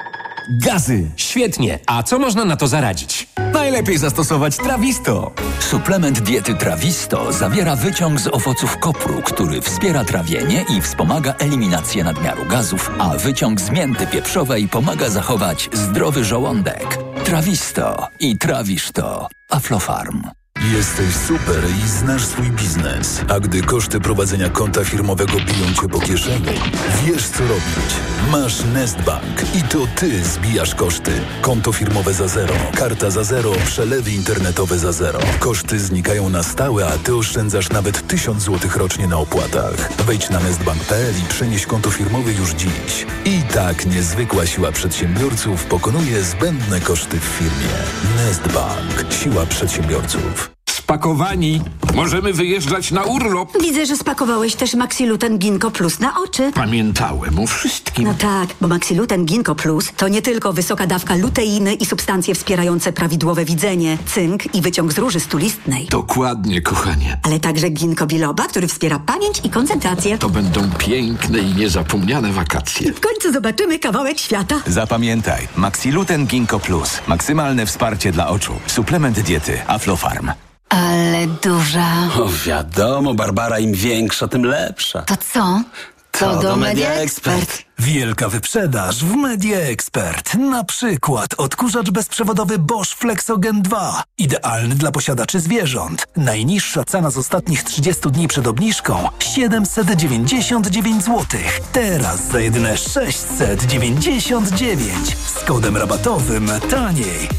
Gazy. Świetnie. A co można na to zaradzić? Najlepiej zastosować Trawisto. Suplement diety Trawisto zawiera wyciąg z owoców kopru, który wspiera trawienie i wspomaga eliminację nadmiaru gazów, a wyciąg z mięty pieprzowej pomaga zachować zdrowy żołądek. Trawisto i trawisz to. Aflofarm. Jesteś super i znasz swój biznes. A gdy koszty prowadzenia konta firmowego biją cię po kieszeni, wiesz co robić. Masz Nestbank i to ty zbijasz koszty. Konto firmowe za zero, karta za zero, przelewy internetowe za zero. Koszty znikają na stałe, a ty oszczędzasz nawet tysiąc złotych rocznie na opłatach. Wejdź na nestbank kropka p l i przenieś konto firmowe już dziś. I tak niezwykła siła przedsiębiorców pokonuje zbędne koszty w firmie. Nestbank. Siła przedsiębiorców. Spakowani. Możemy wyjeżdżać na urlop. Widzę, że spakowałeś też Maxiluten Ginkgo Plus na oczy. Pamiętałem o wszystkim. No tak, bo Maxiluten Ginkgo Plus to nie tylko wysoka dawka luteiny i substancje wspierające prawidłowe widzenie, cynk i wyciąg z róży stulistnej. Dokładnie, kochanie. Ale także ginkgo biloba, który wspiera pamięć i koncentrację. To będą piękne i niezapomniane wakacje. I w końcu zobaczymy kawałek świata. Zapamiętaj, Maxiluten Ginkgo Plus. Maksymalne wsparcie dla oczu. Suplement diety Aflofarm. Ale duża. O, wiadomo, Barbara, im większa, tym lepsza. To co? To, to do Media Expert. Wielka wyprzedaż w Media Expert. Na przykład odkurzacz bezprzewodowy Bosch Flexogen dwa. Idealny dla posiadaczy zwierząt. Najniższa cena z ostatnich trzydziestu dni przed obniżką siedemset dziewięćdziesiąt dziewięć złotych. Teraz za jedyne sześćset dziewięćdziesiąt dziewięć. Z kodem rabatowym taniej.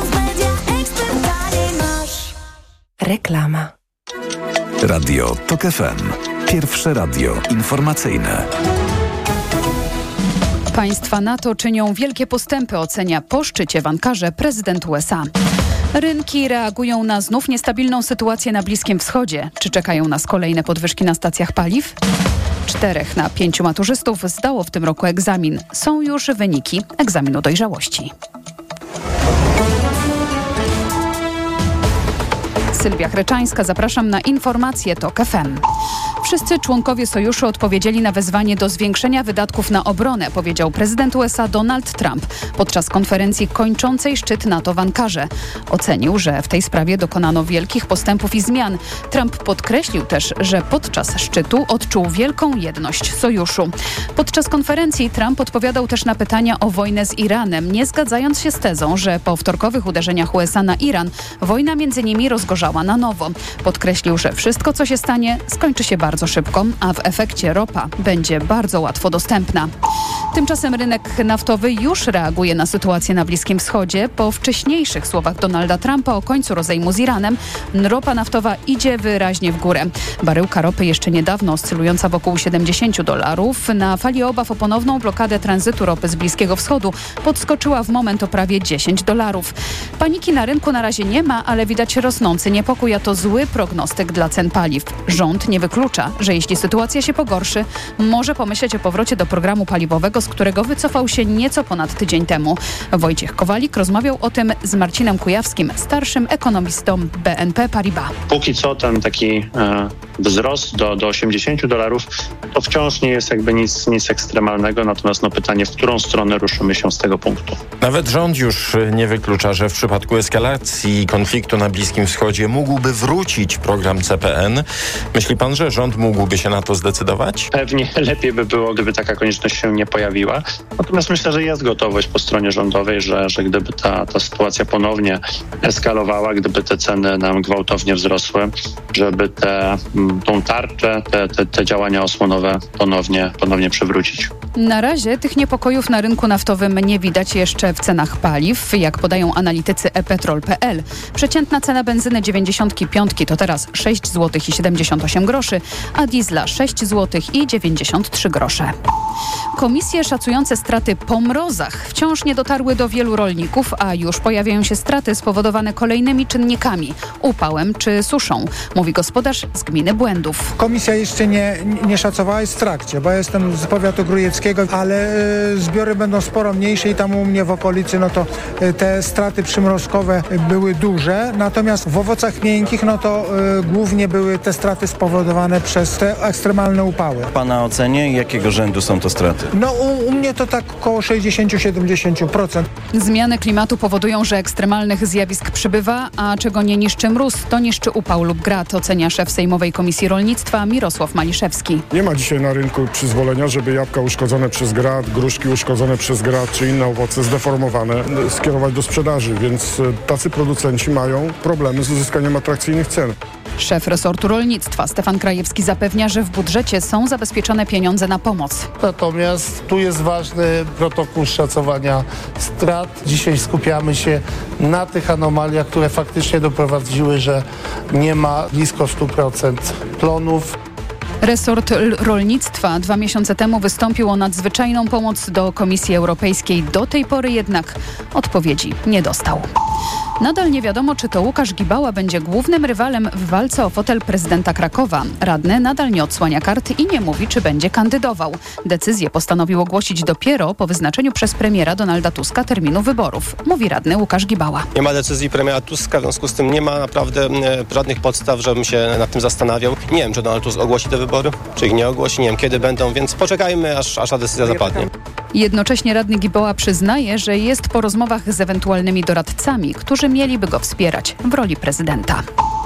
Reklama. Radio Tok F M. Pierwsze radio informacyjne. Państwa NATO czynią wielkie postępy, ocenia po szczycie w Ankarze prezydent U S A. Rynki reagują na znów niestabilną sytuację na Bliskim Wschodzie. Czy czekają nas kolejne podwyżki na stacjach paliw? Czterech na pięciu maturzystów zdało w tym roku egzamin. Są już wyniki egzaminu dojrzałości. Sylwia Chreczańska, zapraszam na informacje TOK F M. Wszyscy członkowie sojuszu odpowiedzieli na wezwanie do zwiększenia wydatków na obronę, powiedział prezydent U S A Donald Trump podczas konferencji kończącej szczyt NATO w Ankarze. Ocenił, że w tej sprawie dokonano wielkich postępów i zmian. Trump podkreślił też, że podczas szczytu odczuł wielką jedność sojuszu. Podczas konferencji Trump odpowiadał też na pytania o wojnę z Iranem, nie zgadzając się z tezą, że po wtorkowych uderzeniach U S A na Iran wojna między nimi rozgorzała na nowo. Podkreślił, że wszystko, co się stanie, skończy się bardzo szybko, a w efekcie ropa będzie bardzo łatwo dostępna. Tymczasem rynek naftowy już reaguje na sytuację na Bliskim Wschodzie. Po wcześniejszych słowach Donalda Trumpa o końcu rozejmu z Iranem, ropa naftowa idzie wyraźnie w górę. Baryłka ropy jeszcze niedawno oscylująca wokół siedemdziesiąt dolarów, na fali obaw o ponowną blokadę tranzytu ropy z Bliskiego Wschodu podskoczyła w moment o prawie dziesięć dolarów. Paniki na rynku na razie nie ma, ale widać rosnący niepokój, a to zły prognostyk dla cen paliw. Rząd nie wyklucza, że jeśli sytuacja się pogorszy, może pomyśleć o powrocie do programu paliwowego, z którego wycofał się nieco ponad tydzień temu. Wojciech Kowalik rozmawiał o tym z Marcinem Kujawskim, starszym ekonomistą B N P Paribas. Póki co ten taki e, wzrost do, do osiemdziesięciu dolarów to wciąż nie jest jakby nic, nic ekstremalnego, natomiast no pytanie, w którą stronę ruszymy się z tego punktu. Nawet rząd już nie wyklucza, że w przypadku eskalacji konfliktu na Bliskim Wschodzie mógłby wrócić program C P N. Myśli pan, że rząd mógłby się na to zdecydować? Pewnie lepiej by było, gdyby taka konieczność się nie pojawiła. Natomiast myślę, że jest gotowość po stronie rządowej, że, że gdyby ta, ta sytuacja ponownie eskalowała, gdyby te ceny nam gwałtownie wzrosły, żeby te, tą tarczę, te, te, te działania osłonowe ponownie, ponownie przywrócić. Na razie tych niepokojów na rynku naftowym nie widać jeszcze w cenach paliw. Jak podają analitycy e petrol kropka p l, przeciętna cena benzyny dziewięćdziesiątki piątki to teraz sześć złotych i siedemdziesiąt osiem groszy, a diesla sześć złotych i dziewięćdziesiąt trzy grosze. Komisje szacujące straty po mrozach wciąż nie dotarły do wielu rolników, a już pojawiają się straty spowodowane kolejnymi czynnikami, upałem czy suszą, mówi gospodarz z gminy Błędów. Komisja jeszcze nie, nie szacowała, jest w trakcie, bo ja jestem z powiatu grójeckiego, ale y, zbiory będą sporo mniejsze i tam u mnie w okolicy no to y, te straty przymrozkowe były duże, natomiast w owocach miękkich no to y, głównie były te straty spowodowane przez te ekstremalne upały. W Pana ocenie jakiego rzędu są to straty? No u, u mnie to tak około sześćdziesiąt do siedemdziesięciu procent. Zmiany klimatu powodują, że ekstremalnych zjawisk przybywa, a czego nie niszczy mróz, to niszczy upał lub grad, ocenia szef Sejmowej Komisji Rolnictwa Mirosław Maliszewski. Nie ma dzisiaj na rynku przyzwolenia, żeby jabłka uszkodzone przez grad, gruszki uszkodzone przez grad czy inne owoce zdeformowane skierować do sprzedaży, więc tacy producenci mają problemy z uzyskaniem atrakcyjnych cen. Szef resortu rolnictwa Stefan Krajewski zapewnia, że w budżecie są zabezpieczone pieniądze na pomoc. Natomiast tu jest ważny protokół szacowania strat. Dzisiaj skupiamy się na tych anomaliach, które faktycznie doprowadziły, że nie ma blisko stu procent plonów. Resort rolnictwa dwa miesiące temu wystąpił o nadzwyczajną pomoc do Komisji Europejskiej. Do tej pory jednak odpowiedzi nie dostał. Nadal nie wiadomo, czy to Łukasz Gibała będzie głównym rywalem w walce o fotel prezydenta Krakowa. Radny nadal nie odsłania kart i nie mówi, czy będzie kandydował. Decyzję postanowił ogłosić dopiero po wyznaczeniu przez premiera Donalda Tuska terminu wyborów, mówi radny Łukasz Gibała. Nie ma decyzji premiera Tuska, w związku z tym nie ma naprawdę e, żadnych podstaw, żebym się nad tym zastanawiał. Nie wiem, czy Donald Tusk ogłosi te wybory, czy ich nie ogłosi, nie wiem, kiedy będą, więc poczekajmy, aż, aż ta decyzja zapadnie. Jednocześnie radny Gibała przyznaje, że jest po rozmowach z ewentualnymi doradcami, którzy mieliby go wspierać w roli prezydenta.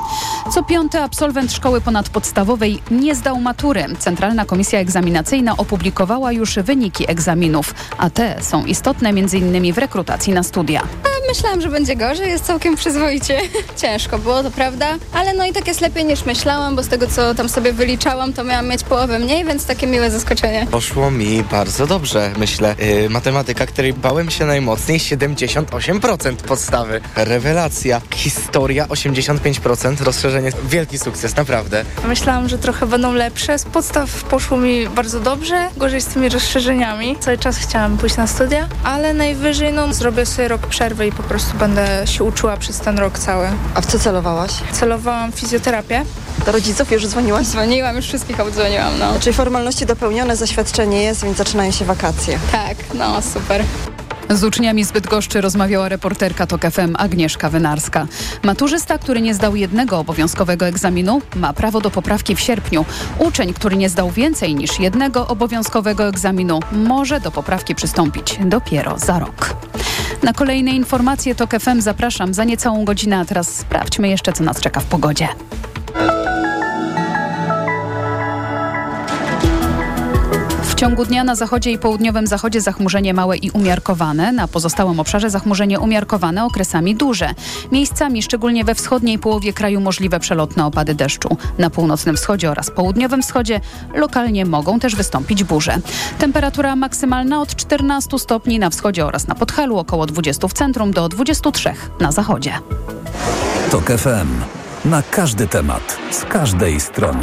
Co piąty absolwent szkoły ponadpodstawowej nie zdał matury. Centralna Komisja Egzaminacyjna opublikowała już wyniki egzaminów, a te są istotne między innymi w rekrutacji na studia. Myślałam, że będzie gorzej, jest całkiem przyzwoicie. Ciężko było, to prawda, ale no i tak jest lepiej niż myślałam, bo z tego, co tam sobie wyliczałam, to miałam mieć połowę mniej, więc takie miłe zaskoczenie. Poszło mi bardzo dobrze, myślę. Yy, matematyka, której bałem się najmocniej, siedemdziesiąt osiem procent podstawy. Rewelacja. Historia, osiemdziesiąt pięć procent. Rozszerzenie, wielki sukces, naprawdę. Myślałam, że trochę będą lepsze. Z podstaw poszło mi bardzo dobrze, gorzej z tymi rozszerzeniami. Cały czas chciałam pójść na studia, ale najwyżej no, zrobię sobie rok przerwy i po prostu będę się uczyła przez ten rok cały. A w co celowałaś? Celowałam w fizjoterapię. Do rodziców już dzwoniłaś? Dzwoniłam, już wszystkich obdzwoniłam, no. Czyli formalności dopełnione, zaświadczenie jest, więc zaczynają się wakacje. Tak, no super. Z uczniami z Bydgoszczy rozmawiała reporterka TOK F M Agnieszka Wynarska. Maturzysta, który nie zdał jednego obowiązkowego egzaminu, ma prawo do poprawki w sierpniu. Uczeń, który nie zdał więcej niż jednego obowiązkowego egzaminu, może do poprawki przystąpić dopiero za rok. Na kolejne informacje TOK F M zapraszam za niecałą godzinę, a teraz sprawdźmy jeszcze, co nas czeka w pogodzie. W ciągu dnia na zachodzie i południowym zachodzie zachmurzenie małe i umiarkowane. Na pozostałym obszarze zachmurzenie umiarkowane, okresami duże. Miejscami, szczególnie we wschodniej połowie kraju, możliwe przelotne opady deszczu. Na północnym wschodzie oraz południowym wschodzie lokalnie mogą też wystąpić burze. Temperatura maksymalna od czternastu stopni na wschodzie oraz na Podhalu, około dwudziestu w centrum do dwudziestu trzech na zachodzie. TOK F M. Na każdy temat, z każdej strony.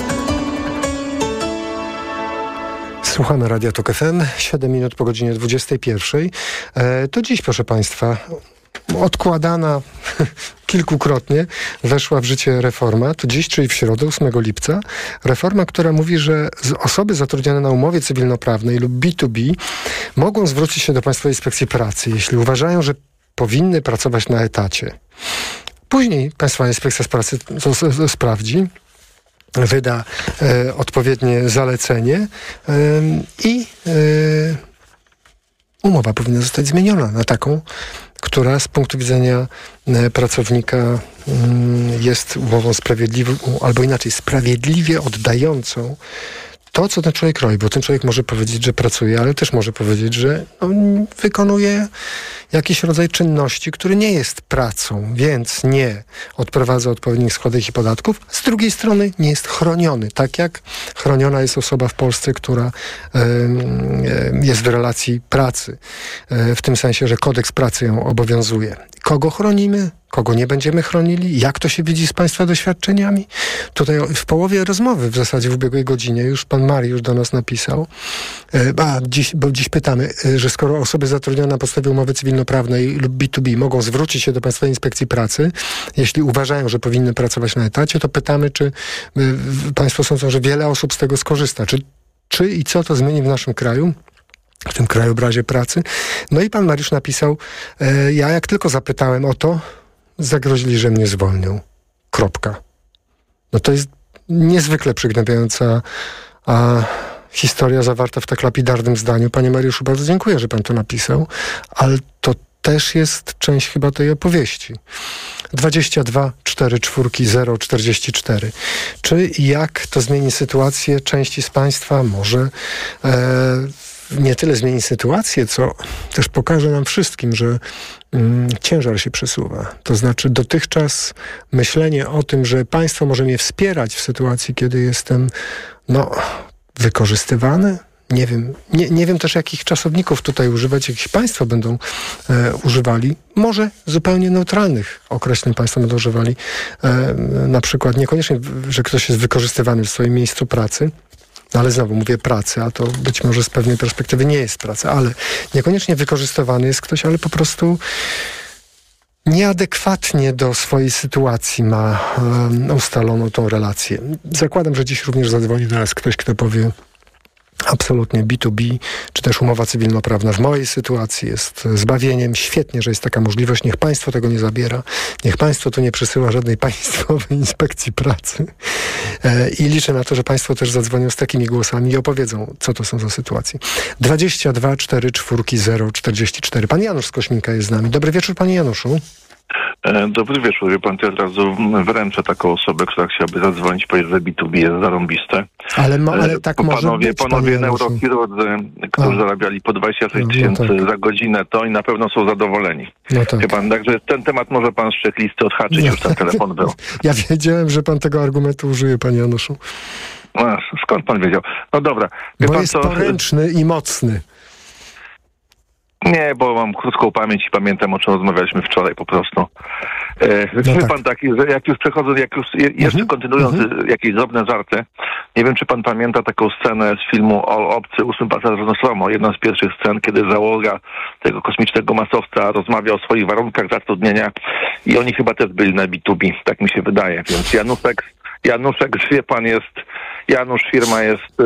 Słuchamy Radia TOK F M, siedem minut po godzinie dwudziestej pierwszej. E, to dziś, proszę Państwa, odkładana kilkukrotnie weszła w życie reforma. To dziś, czyli w środę, ósmego lipca. Reforma, która mówi, że osoby zatrudnione na umowie cywilnoprawnej lub B dwa B mogą zwrócić się do Państwowej Inspekcji Pracy, jeśli uważają, że powinny pracować na etacie. Później Państwowa Inspekcja Pracy to, to, to sprawdzi, wyda e, odpowiednie zalecenie e, i e, umowa powinna zostać zmieniona na taką, która z punktu widzenia e, pracownika e, jest umową sprawiedliwą, albo inaczej, sprawiedliwie oddającą to, co ten człowiek robi, bo ten człowiek może powiedzieć, że pracuje, ale też może powiedzieć, że no, wykonuje jakiś rodzaj czynności, który nie jest pracą, więc nie odprowadza odpowiednich składek i podatków. Z drugiej strony nie jest chroniony, tak jak chroniona jest osoba w Polsce, która y, y, jest w relacji pracy. Y, w tym sensie, że kodeks pracy ją obowiązuje. Kogo chronimy? Kogo nie będziemy chronili? Jak to się widzi z Państwa doświadczeniami? Tutaj w połowie rozmowy, w zasadzie w ubiegłej godzinie, już pan Mariusz do nas napisał, a dziś, bo dziś pytamy, że skoro osoby zatrudnione na podstawie umowy cywilnoprawnej lub B dwa B mogą zwrócić się do Państwowej Inspekcji Pracy, jeśli uważają, że powinny pracować na etacie, to pytamy, czy Państwo sądzą, że wiele osób z tego skorzysta? Czy, czy i co to zmieni w naszym kraju? W tym krajobrazie pracy. No i pan Mariusz napisał, e, ja jak tylko zapytałem o to, zagrozili, że mnie zwolnią. Kropka. No to jest niezwykle przygnębiająca a, historia zawarta w tak lapidarnym zdaniu. Panie Mariuszu, bardzo dziękuję, że pan to napisał, ale to też jest część chyba tej opowieści. dwadzieścia dwa cztery cztery zero czterdzieści cztery. Czy i jak to zmieni sytuację części z Państwa? Może e, nie tyle zmieni sytuację, co też pokaże nam wszystkim, że mm, ciężar się przesuwa. To znaczy dotychczas myślenie o tym, że państwo może mnie wspierać w sytuacji, kiedy jestem no, wykorzystywany. Nie wiem, nie, nie wiem też, jakich czasowników tutaj używać, jakich państwo będą e, używali. Może zupełnie neutralnych określeń państwo będą używali. E, na przykład niekoniecznie, że ktoś jest wykorzystywany w swoim miejscu pracy, ale znowu mówię pracy, a to być może z pewnej perspektywy nie jest praca, ale niekoniecznie wykorzystywany jest ktoś, ale po prostu nieadekwatnie do swojej sytuacji ma um, ustaloną tą relację. Zakładam, że dziś również zadzwoni do nas ktoś, kto powie absolutnie B dwa B, czy też umowa cywilnoprawna w mojej sytuacji jest zbawieniem. Świetnie, że jest taka możliwość. Niech państwo tego nie zabiera. Niech państwo tu nie przesyła żadnej państwowej inspekcji pracy. E, I liczę na to, że państwo też zadzwonią z takimi głosami i opowiedzą, co to są za sytuacje. dwadzieścia dwa cztery cztery zero czterdzieści cztery. Pan Janusz z Kośminka jest z nami. Dobry wieczór, panie Januszu. Dobry wieczór. Wie pan, to od razu wręczę taką osobę, która chciałaby zadzwonić, powiedzieć, że B dwa B jest zarąbiste. Ale, ma, ale tak Bo może panowie, być, panowie neurochirurdzy, którzy A. zarabiali po dwadzieścia sześć tysięcy no, no tak. za godzinę, to i na pewno są zadowoleni. No tak. Wie pan, także ten temat może pan z checklisty odhaczyć, no. już ten telefon był. Ja wiedziałem, że pan tego argumentu użyje, panie Januszu. No, skąd pan wiedział? No dobra. Wie Bo pan, jest co... poręczny i mocny. Nie, bo mam krótką pamięć i pamiętam, o czym rozmawialiśmy wczoraj po prostu. E, no wie tak. pan tak, że jak już przechodzę, jak już je, jeszcze mhm. kontynuując mhm. jakieś drobne żarty, nie wiem, czy pan pamięta taką scenę z filmu O Obcy, ósmy pasażer Nostromo, jedna z pierwszych scen, kiedy załoga tego kosmicznego masowca rozmawia o swoich warunkach zatrudnienia i oni chyba też byli na B dwa B, tak mi się wydaje, więc Januszek, Januszek, wie pan, jest Janusz, firma jest y,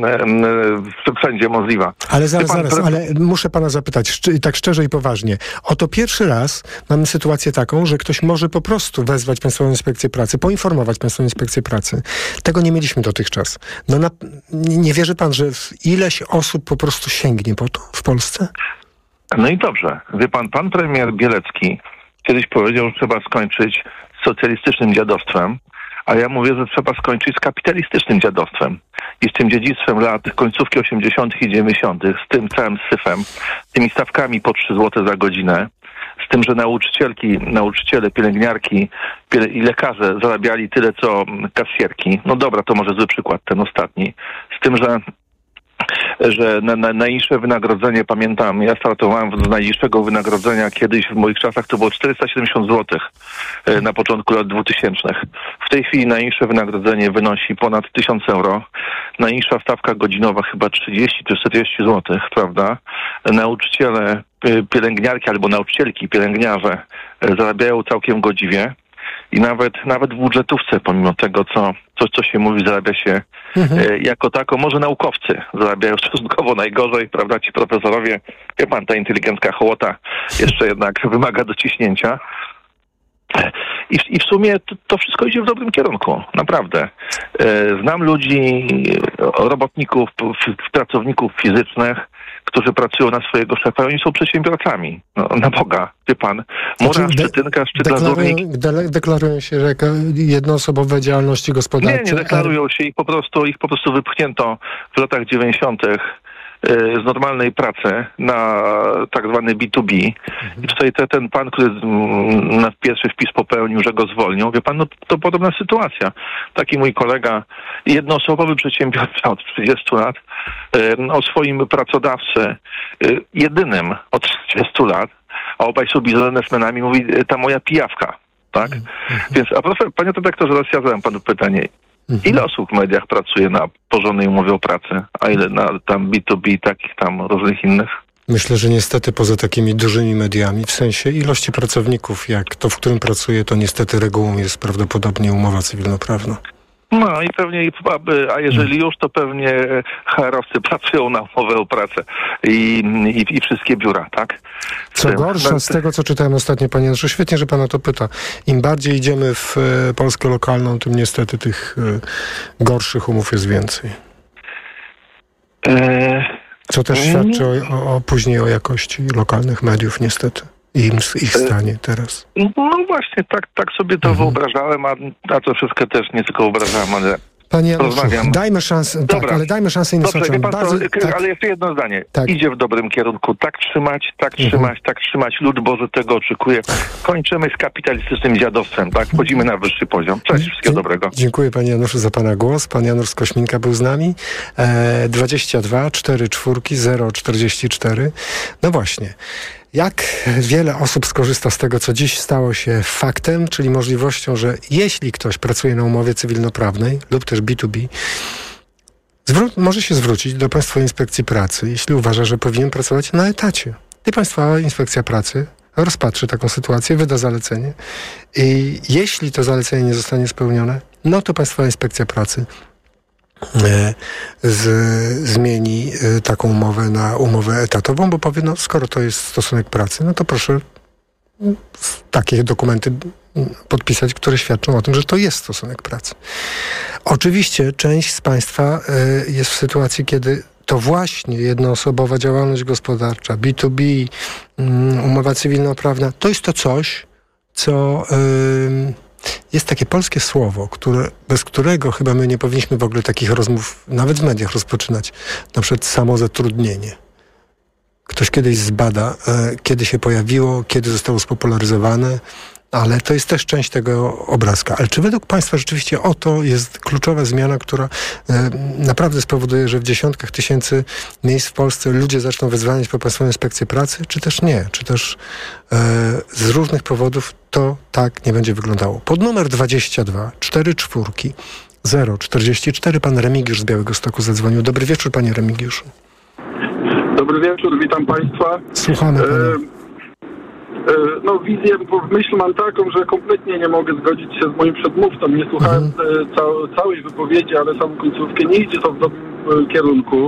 y, y, wszędzie możliwa. Ale zaraz, pan, zaraz, pre... ale muszę pana zapytać, szczy, tak szczerze i poważnie. Oto pierwszy raz mamy sytuację taką, że ktoś może po prostu wezwać Państwową Inspekcję Pracy, poinformować Państwową Inspekcję Pracy. Tego nie mieliśmy dotychczas. No na, nie wierzy pan, że ileś osób po prostu sięgnie po to w Polsce? No i dobrze. Wie pan, pan premier Bielecki kiedyś powiedział, że trzeba skończyć z socjalistycznym dziadostwem, a ja mówię, że trzeba skończyć z kapitalistycznym dziadostwem i z tym dziedzictwem lat końcówki osiemdziesiątych i dziewięćdziesiątych, z tym całym syfem, tymi stawkami po trzy złote za godzinę, z tym, że nauczycielki, nauczyciele, pielęgniarki i lekarze zarabiali tyle, co kasjerki. No dobra, to może zły przykład, ten ostatni. Z tym, że że na, na, najniższe wynagrodzenie, pamiętam, ja startowałem z najniższego wynagrodzenia kiedyś w moich czasach, to było czterysta siedemdziesiąt złotych na początku lat dwutysięcznych. W tej chwili najniższe wynagrodzenie wynosi ponad tysiąc euro. Najniższa stawka godzinowa chyba trzydzieści czy czterdzieści złotych, prawda? Nauczyciele, pielęgniarki albo nauczycielki, pielęgniarze zarabiają całkiem godziwie. I nawet nawet w budżetówce, pomimo tego, co, co, co się mówi, zarabia się mhm. e, jako tako. Może naukowcy zarabiają stosunkowo najgorzej, prawda, ci profesorowie. Wie pan, ta inteligencka hołota jeszcze jednak wymaga dociśnięcia. I, i w sumie to, to wszystko idzie w dobrym kierunku, naprawdę. E, znam ludzi, robotników, pracowników fizycznych, którzy pracują na swojego szefa i oni są przedsiębiorcami. No, na Boga, wie pan. Mura, znaczy, Szczytynka, Szczyt deklarują, de, deklarują się, że jednoosobowe działalności gospodarcze... Nie, nie deklarują się. Ich po prostu, ich po prostu wypchnięto w latach dziewięćdziesiątych z normalnej pracy na tak zwany B dwa B. I tutaj te, ten pan, który na pierwszy wpis popełnił, że go zwolnią, wie pan, no to podobna sytuacja. Taki mój kolega, jednoosobowy przedsiębiorca od trzydziestu lat, o swoim pracodawcy jedynym od trzydziestu lat, a obaj są biznesmenami, mówi, ta moja pijawka, tak? Więc, a proszę, panie redaktorze, teraz ja zadam panu pytanie. Ile osób w mediach pracuje na porządnej umowie o pracę, a ile na tam B dwa B, takich tam różnych innych? Myślę, że niestety poza takimi dużymi mediami, w sensie ilości pracowników, jak to, w którym pracuje, to niestety regułą jest prawdopodobnie umowa cywilnoprawna. No i pewnie, a jeżeli już, to pewnie H R-owcy pracują na umowę o pracę i, i, i wszystkie biura, tak? Co gorsza, z tego co czytałem ostatnio, panie Januszu, świetnie, że pan o to pyta. Im bardziej idziemy w e, Polskę lokalną, tym niestety tych e, gorszych umów jest więcej. Co też świadczy o, o, o później o jakości lokalnych mediów, niestety. I ich stanie teraz. No właśnie, tak, tak sobie to mhm. wyobrażałem, a, a to wszystko też nie tylko wyobrażałem, ale Panie Januszu, dajmy szansę, tak, ale dajmy szansę innym słuchaczom. Bardzo, tak. Ale jeszcze jedno zdanie. Tak. Idzie w dobrym kierunku. Tak trzymać, tak mhm. trzymać, tak trzymać. Lud Boży tego oczekuje. Kończymy z kapitalistycznym dziadostwem, tak? Wchodzimy na wyższy poziom. Cześć, wszystkiego dobrego. Dziękuję panie Januszu za pana głos. Pan Janusz z Kośminka był z nami. E, dwadzieścia dwa cztery cztery zero czterdzieści cztery. No właśnie. Jak wiele osób skorzysta z tego, co dziś stało się faktem, czyli możliwością, że jeśli ktoś pracuje na umowie cywilnoprawnej lub też B dwa B, zwró- może się zwrócić do Państwowej Inspekcji Pracy, jeśli uważa, że powinien pracować na etacie. I Państwowa Inspekcja Pracy rozpatrzy taką sytuację, wyda zalecenie i jeśli to zalecenie nie zostanie spełnione, no to Państwowa Inspekcja Pracy Z, zmieni taką umowę na umowę etatową, bo powie, no skoro to jest stosunek pracy, no to proszę takie dokumenty podpisać, które świadczą o tym, że to jest stosunek pracy. Oczywiście część z Państwa jest w sytuacji, kiedy to właśnie jednoosobowa działalność gospodarcza, B dwa B, umowa cywilnoprawna, to jest to coś, co... Yy, jest takie polskie słowo, które, bez którego chyba my nie powinniśmy w ogóle takich rozmów nawet w mediach rozpoczynać. Na przykład samozatrudnienie. Ktoś kiedyś zbada, e, kiedy się pojawiło, kiedy zostało spopularyzowane, ale to jest też część tego obrazka. Ale czy według Państwa rzeczywiście oto jest kluczowa zmiana, która e, naprawdę spowoduje, że w dziesiątkach tysięcy miejsc w Polsce ludzie zaczną wezwaniać po Państwową Inspekcję Pracy? Czy też nie? Czy też e, z różnych powodów to tak nie będzie wyglądało? Pod numer dwadzieścia dwa cztery cztery zero czterdzieści cztery pan Remigiusz z Białegostoku zadzwonił. Dobry wieczór, panie Remigiuszu. Dobry wieczór, witam Państwa. Słuchamy pana. No wizję, bo myśl mam taką, że kompletnie nie mogę zgodzić się z moim przedmówcą. Nie słuchałem mhm. cał, całej wypowiedzi, ale samą końcówkę. Nie idzie to w dobrym kierunku,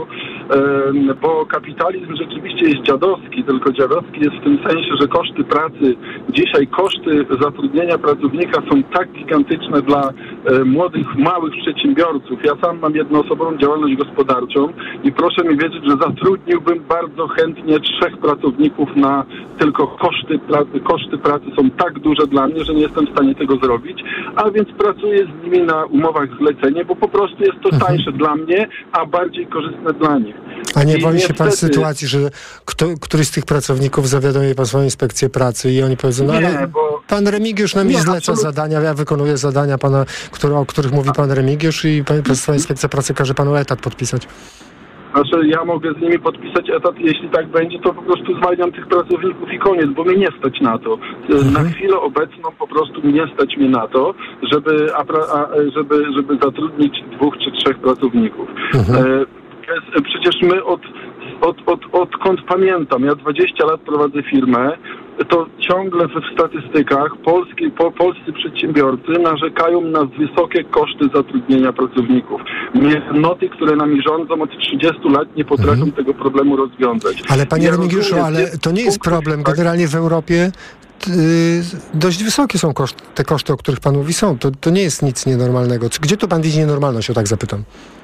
bo kapitalizm rzeczywiście jest dziadowski, tylko dziadowski jest w tym sensie, że koszty pracy, dzisiaj koszty zatrudnienia pracownika są tak gigantyczne dla młodych, małych przedsiębiorców. Ja sam mam jednoosobową działalność gospodarczą i proszę mi wierzyć, że zatrudniłbym bardzo chętnie trzech pracowników na tylko koszty pracy. Koszty pracy są tak duże dla mnie, że nie jestem w stanie tego zrobić, a więc pracuję z nimi na umowach zlecenie, bo po prostu jest to tańsze mhm. dla mnie, a bardziej korzystne dla nich. A nie boi się niestety... pan sytuacji, że kto, któryś z tych pracowników zawiadomi pan swoją inspekcję pracy i oni powiedzą, no ale nie, bo... pan Remigiusz nam mi zleca absolutnie. zadania, ja wykonuję zadania pana, które, o których mówi pan Remigiusz i państwa inspekcja pracy każe panu etat podpisać. Znaczy ja mogę z nimi podpisać etat, jeśli tak będzie, to po prostu zwalniam tych pracowników i koniec, bo mnie nie stać na to. Mhm. Na chwilę obecną po prostu nie stać mnie na to, żeby, a, a, żeby, żeby zatrudnić dwóch czy trzech pracowników. Mhm. E, Przecież my od, od, od, odkąd pamiętam, ja dwadzieścia lat prowadzę firmę, to ciągle w statystykach polskie, po, polscy przedsiębiorcy narzekają na wysokie koszty zatrudnienia pracowników. Noty, które nami rządzą od trzydziestu lat nie potrafią mhm. tego problemu rozwiązać. Ale panie ja Remigiuszu, ale to nie jest problem. Generalnie w Europie yy, dość wysokie są koszty, te koszty, o których pan mówi są. To, to nie jest nic nienormalnego. Gdzie tu pan widzi nienormalność, o tak zapytam?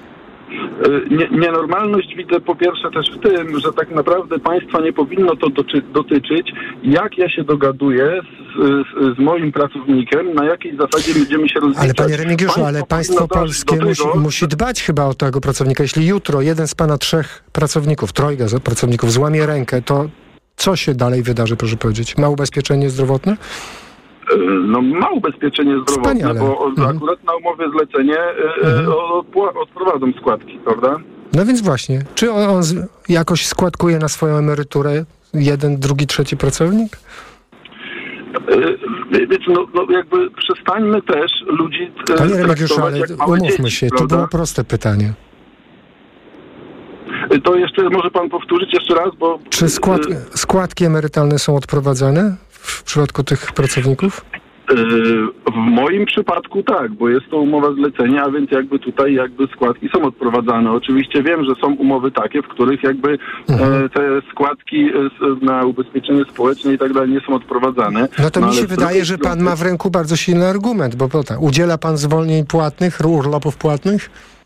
Nie, nienormalność widzę po pierwsze też w tym, że tak naprawdę państwa nie powinno to doty- dotyczyć, jak ja się dogaduję z, z, z moim pracownikiem, na jakiej zasadzie będziemy się rozliczać. Ale panie Remigiuszu, państwo ale państwo polskie tego, musi, musi dbać chyba o tego pracownika. Jeśli jutro jeden z pana trzech pracowników, trojga pracowników złamie rękę, to co się dalej wydarzy, proszę powiedzieć? Ma ubezpieczenie zdrowotne? No ma ubezpieczenie zdrowotne, Wspaniale. bo mhm. akurat na umowie zlecenie mhm. odpła- odprowadzą składki, prawda? No więc właśnie, czy on, on z, jakoś składkuje na swoją emeryturę jeden, drugi, trzeci pracownik? Więc no, no jakby przestańmy też ludzi Panie Remigiuszu, ale umówmy dzieci, się, prawda? To było proste pytanie. To jeszcze może pan powtórzyć jeszcze raz, bo... Czy skład, składki emerytalne są odprowadzane w przypadku tych pracowników? W moim przypadku tak, bo jest to umowa zlecenia, a więc jakby tutaj jakby składki są odprowadzane. Oczywiście wiem, że są umowy takie, w których jakby mhm. te składki na ubezpieczenie społeczne i tak dalej nie są odprowadzane. No to no, mi się wydaje, że pan ma w ręku bardzo silny argument, bo tak, udziela pan zwolnień płatnych, urlopów płatnych?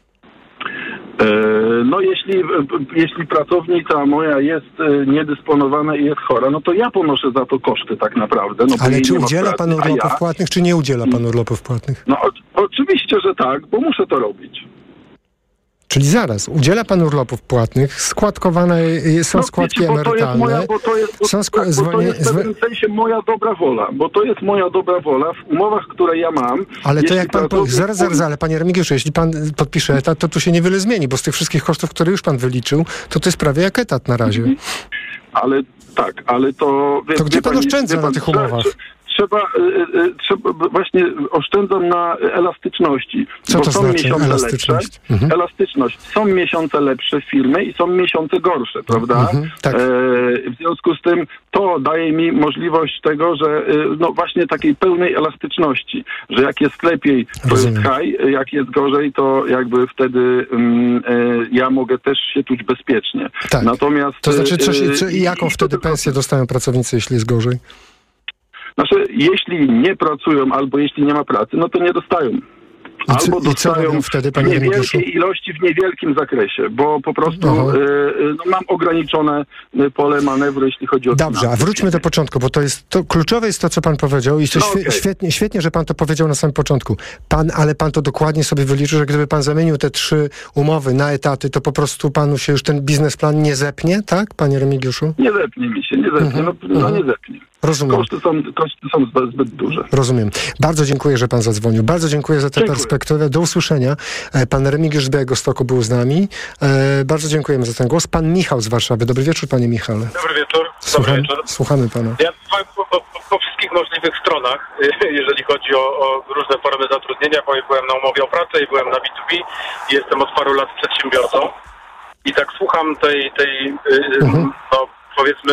No jeśli, jeśli pracownica moja jest niedysponowana i jest chora, no to ja ponoszę za to koszty tak naprawdę. No ale czy udziela pan urlopów ja... płatnych, czy nie udziela pan urlopów płatnych? No o, oczywiście, że tak, bo muszę to robić. Czyli zaraz, udziela pan urlopów płatnych, składkowane są no, składki wiecie, emerytalne. Bo to jest moja, bo to jest, bo, są skła- tak, bo to jest w pewnym sensie moja dobra wola, bo to jest moja dobra wola w umowach, które ja mam. Ale to jak pan, po... zaraz, zaraz, ale panie Remigiuszu, jeśli pan podpisze etat, to tu się niewiele zmieni, bo z tych wszystkich kosztów, które już pan wyliczył, to to jest prawie jak etat na razie. Mhm. Ale tak, ale to... Wie, to gdzie pan pani, oszczędza pan, na tych umowach? Trzeba, y, y, trzeba, właśnie oszczędzam na elastyczności. Co bo to są znaczy miesiące elastyczność? Lepsze, mhm. Elastyczność. Są miesiące lepsze firmy i są miesiące gorsze, prawda? Mhm, tak. e, w związku z tym to daje mi możliwość tego, że y, no właśnie takiej pełnej elastyczności, że jak jest lepiej, to Rozumiem. jest high, jak jest gorzej, to jakby wtedy y, y, ja mogę też się czuć bezpiecznie. Tak. Natomiast... To znaczy, co się, co, y, jaką wtedy pensję dostają pracownicy, jeśli jest gorzej? Znaczy, jeśli nie pracują albo jeśli nie ma pracy, no to nie dostają. Albo I co, dostają i co wtedy, w niewielkiej ilości, w niewielkim zakresie, bo po prostu y, no, mam ograniczone pole manewru, jeśli chodzi o... Dobrze, a wróćmy do początku, bo to jest to kluczowe jest to, co pan powiedział i to no, świe- okay. świetnie, świetnie, że pan to powiedział na samym początku. Pan, ale pan to dokładnie sobie wyliczył, że gdyby pan zamienił te trzy umowy na etaty, to po prostu panu się już ten biznesplan nie zepnie, tak, panie Remigiuszu? Nie zepnie mi się, nie zepnie, mhm. no, no nie zepnie. Rozumiem. Koszty są, koszty są zbyt, zbyt duże. Rozumiem. Bardzo dziękuję, że pan zadzwonił. Bardzo dziękuję za tę dziękuję. perspektywę. Do usłyszenia. Pan Remigiusz z Białegostoku był z nami. E, bardzo dziękujemy za ten głos. Pan Michał z Warszawy. Dobry wieczór, panie Michale. Dobry wieczór. Słucham, Dobry wieczór. Słuchamy pana. Ja po, po, po wszystkich możliwych stronach, jeżeli chodzi o, o różne formy zatrudnienia, bo byłem na umowie o pracę i byłem na B dwa B i jestem od paru lat przedsiębiorcą. I tak słucham tej, tej mhm. no, powiedzmy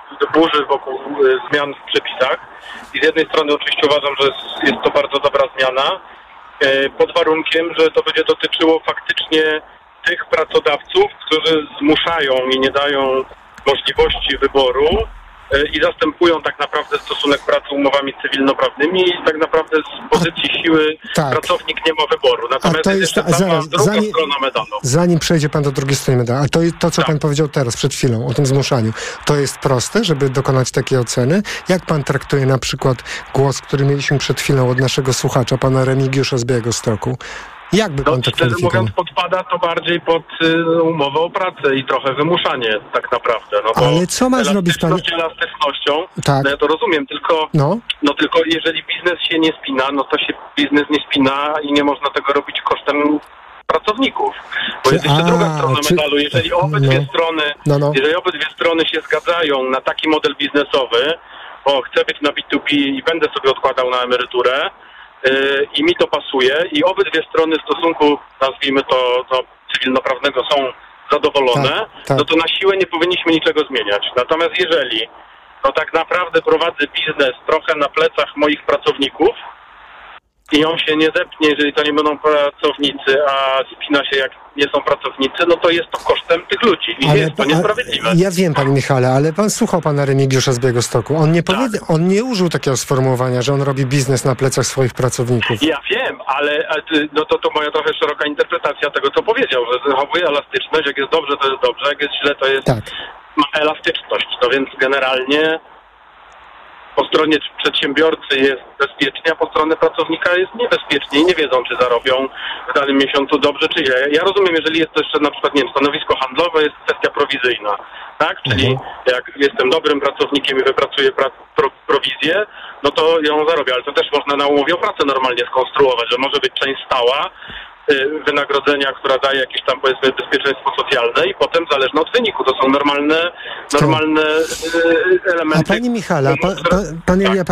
burzy wokół y, zmian w przepisach. I z jednej strony oczywiście uważam, że jest, jest to bardzo dobra zmiana, y, pod warunkiem, że to będzie dotyczyło faktycznie tych pracodawców, którzy zmuszają i nie dają możliwości wyboru i zastępują tak naprawdę stosunek pracy umowami cywilnoprawnymi i tak naprawdę z pozycji siły tak. pracownik nie ma wyboru. Natomiast to jest jest, jeszcze sama zaraz, druga zanim, strona medalu. Zanim przejdzie pan do drugiej strony medalu, a to, to co tak. pan powiedział teraz, przed chwilą, o tym zmuszaniu, to jest proste, żeby dokonać takiej oceny? Jak pan traktuje na przykład głos, który mieliśmy przed chwilą od naszego słuchacza, pana Remigiusza z Białegostoku? Jakby pan no, to szczerze kwalifikował? mówiąc, podpada to bardziej pod y, umowę o pracę i trochę wymuszanie tak naprawdę. No bo ale co ma zrobić pan? Elastycznością, tak. no ja to rozumiem, tylko, no. no tylko jeżeli biznes się nie spina, no to się biznes nie spina i nie można tego robić kosztem pracowników. Bo czy, jest jeszcze a, druga strona czy, medalu. Jeżeli obydwie no. strony, no, no. jeżeli obydwie strony się zgadzają na taki model biznesowy, bo chcę być na B dwa B i będę sobie odkładał na emeryturę, i mi to pasuje i obydwie strony w stosunku, nazwijmy to, to cywilnoprawnego są zadowolone, tak, tak. no to na siłę nie powinniśmy niczego zmieniać. Natomiast jeżeli no tak naprawdę prowadzę biznes trochę na plecach moich pracowników i on się nie zepnie, jeżeli to nie będą pracownicy, a spina się jak nie są pracownicy, no to jest to kosztem tych ludzi i ale, jest to niesprawiedliwe. Ja wiem, panie Michale, ale pan słuchał pana Remigiusza z Białegostoku. On nie, powie, tak. on nie użył takiego sformułowania, że on robi biznes na plecach swoich pracowników. Ja wiem, ale no to, to moja trochę szeroka interpretacja tego, co powiedział, że zachowuje elastyczność, jak jest dobrze, to jest dobrze, jak jest źle, to jest tak. ma elastyczność. No więc generalnie po stronie przedsiębiorcy jest bezpiecznie, a po stronie pracownika jest niebezpiecznie i nie wiedzą, czy zarobią w danym miesiącu dobrze, czy źle. Ja rozumiem, jeżeli jest to jeszcze na przykład, nie wiem, stanowisko handlowe, jest kwestia prowizyjna, tak? Czyli mhm. jak jestem dobrym pracownikiem i wypracuję pra- pro- prowizję, no to ją zarobię, ale to też można na umowie o pracę normalnie skonstruować, że może być część stała, wynagrodzenia, która daje jakieś tam, powiedzmy, bezpieczeństwo socjalne i potem zależne od wyniku. To są normalne, normalne elementy. A panie Michale, a pan, pan, pan, tak. ja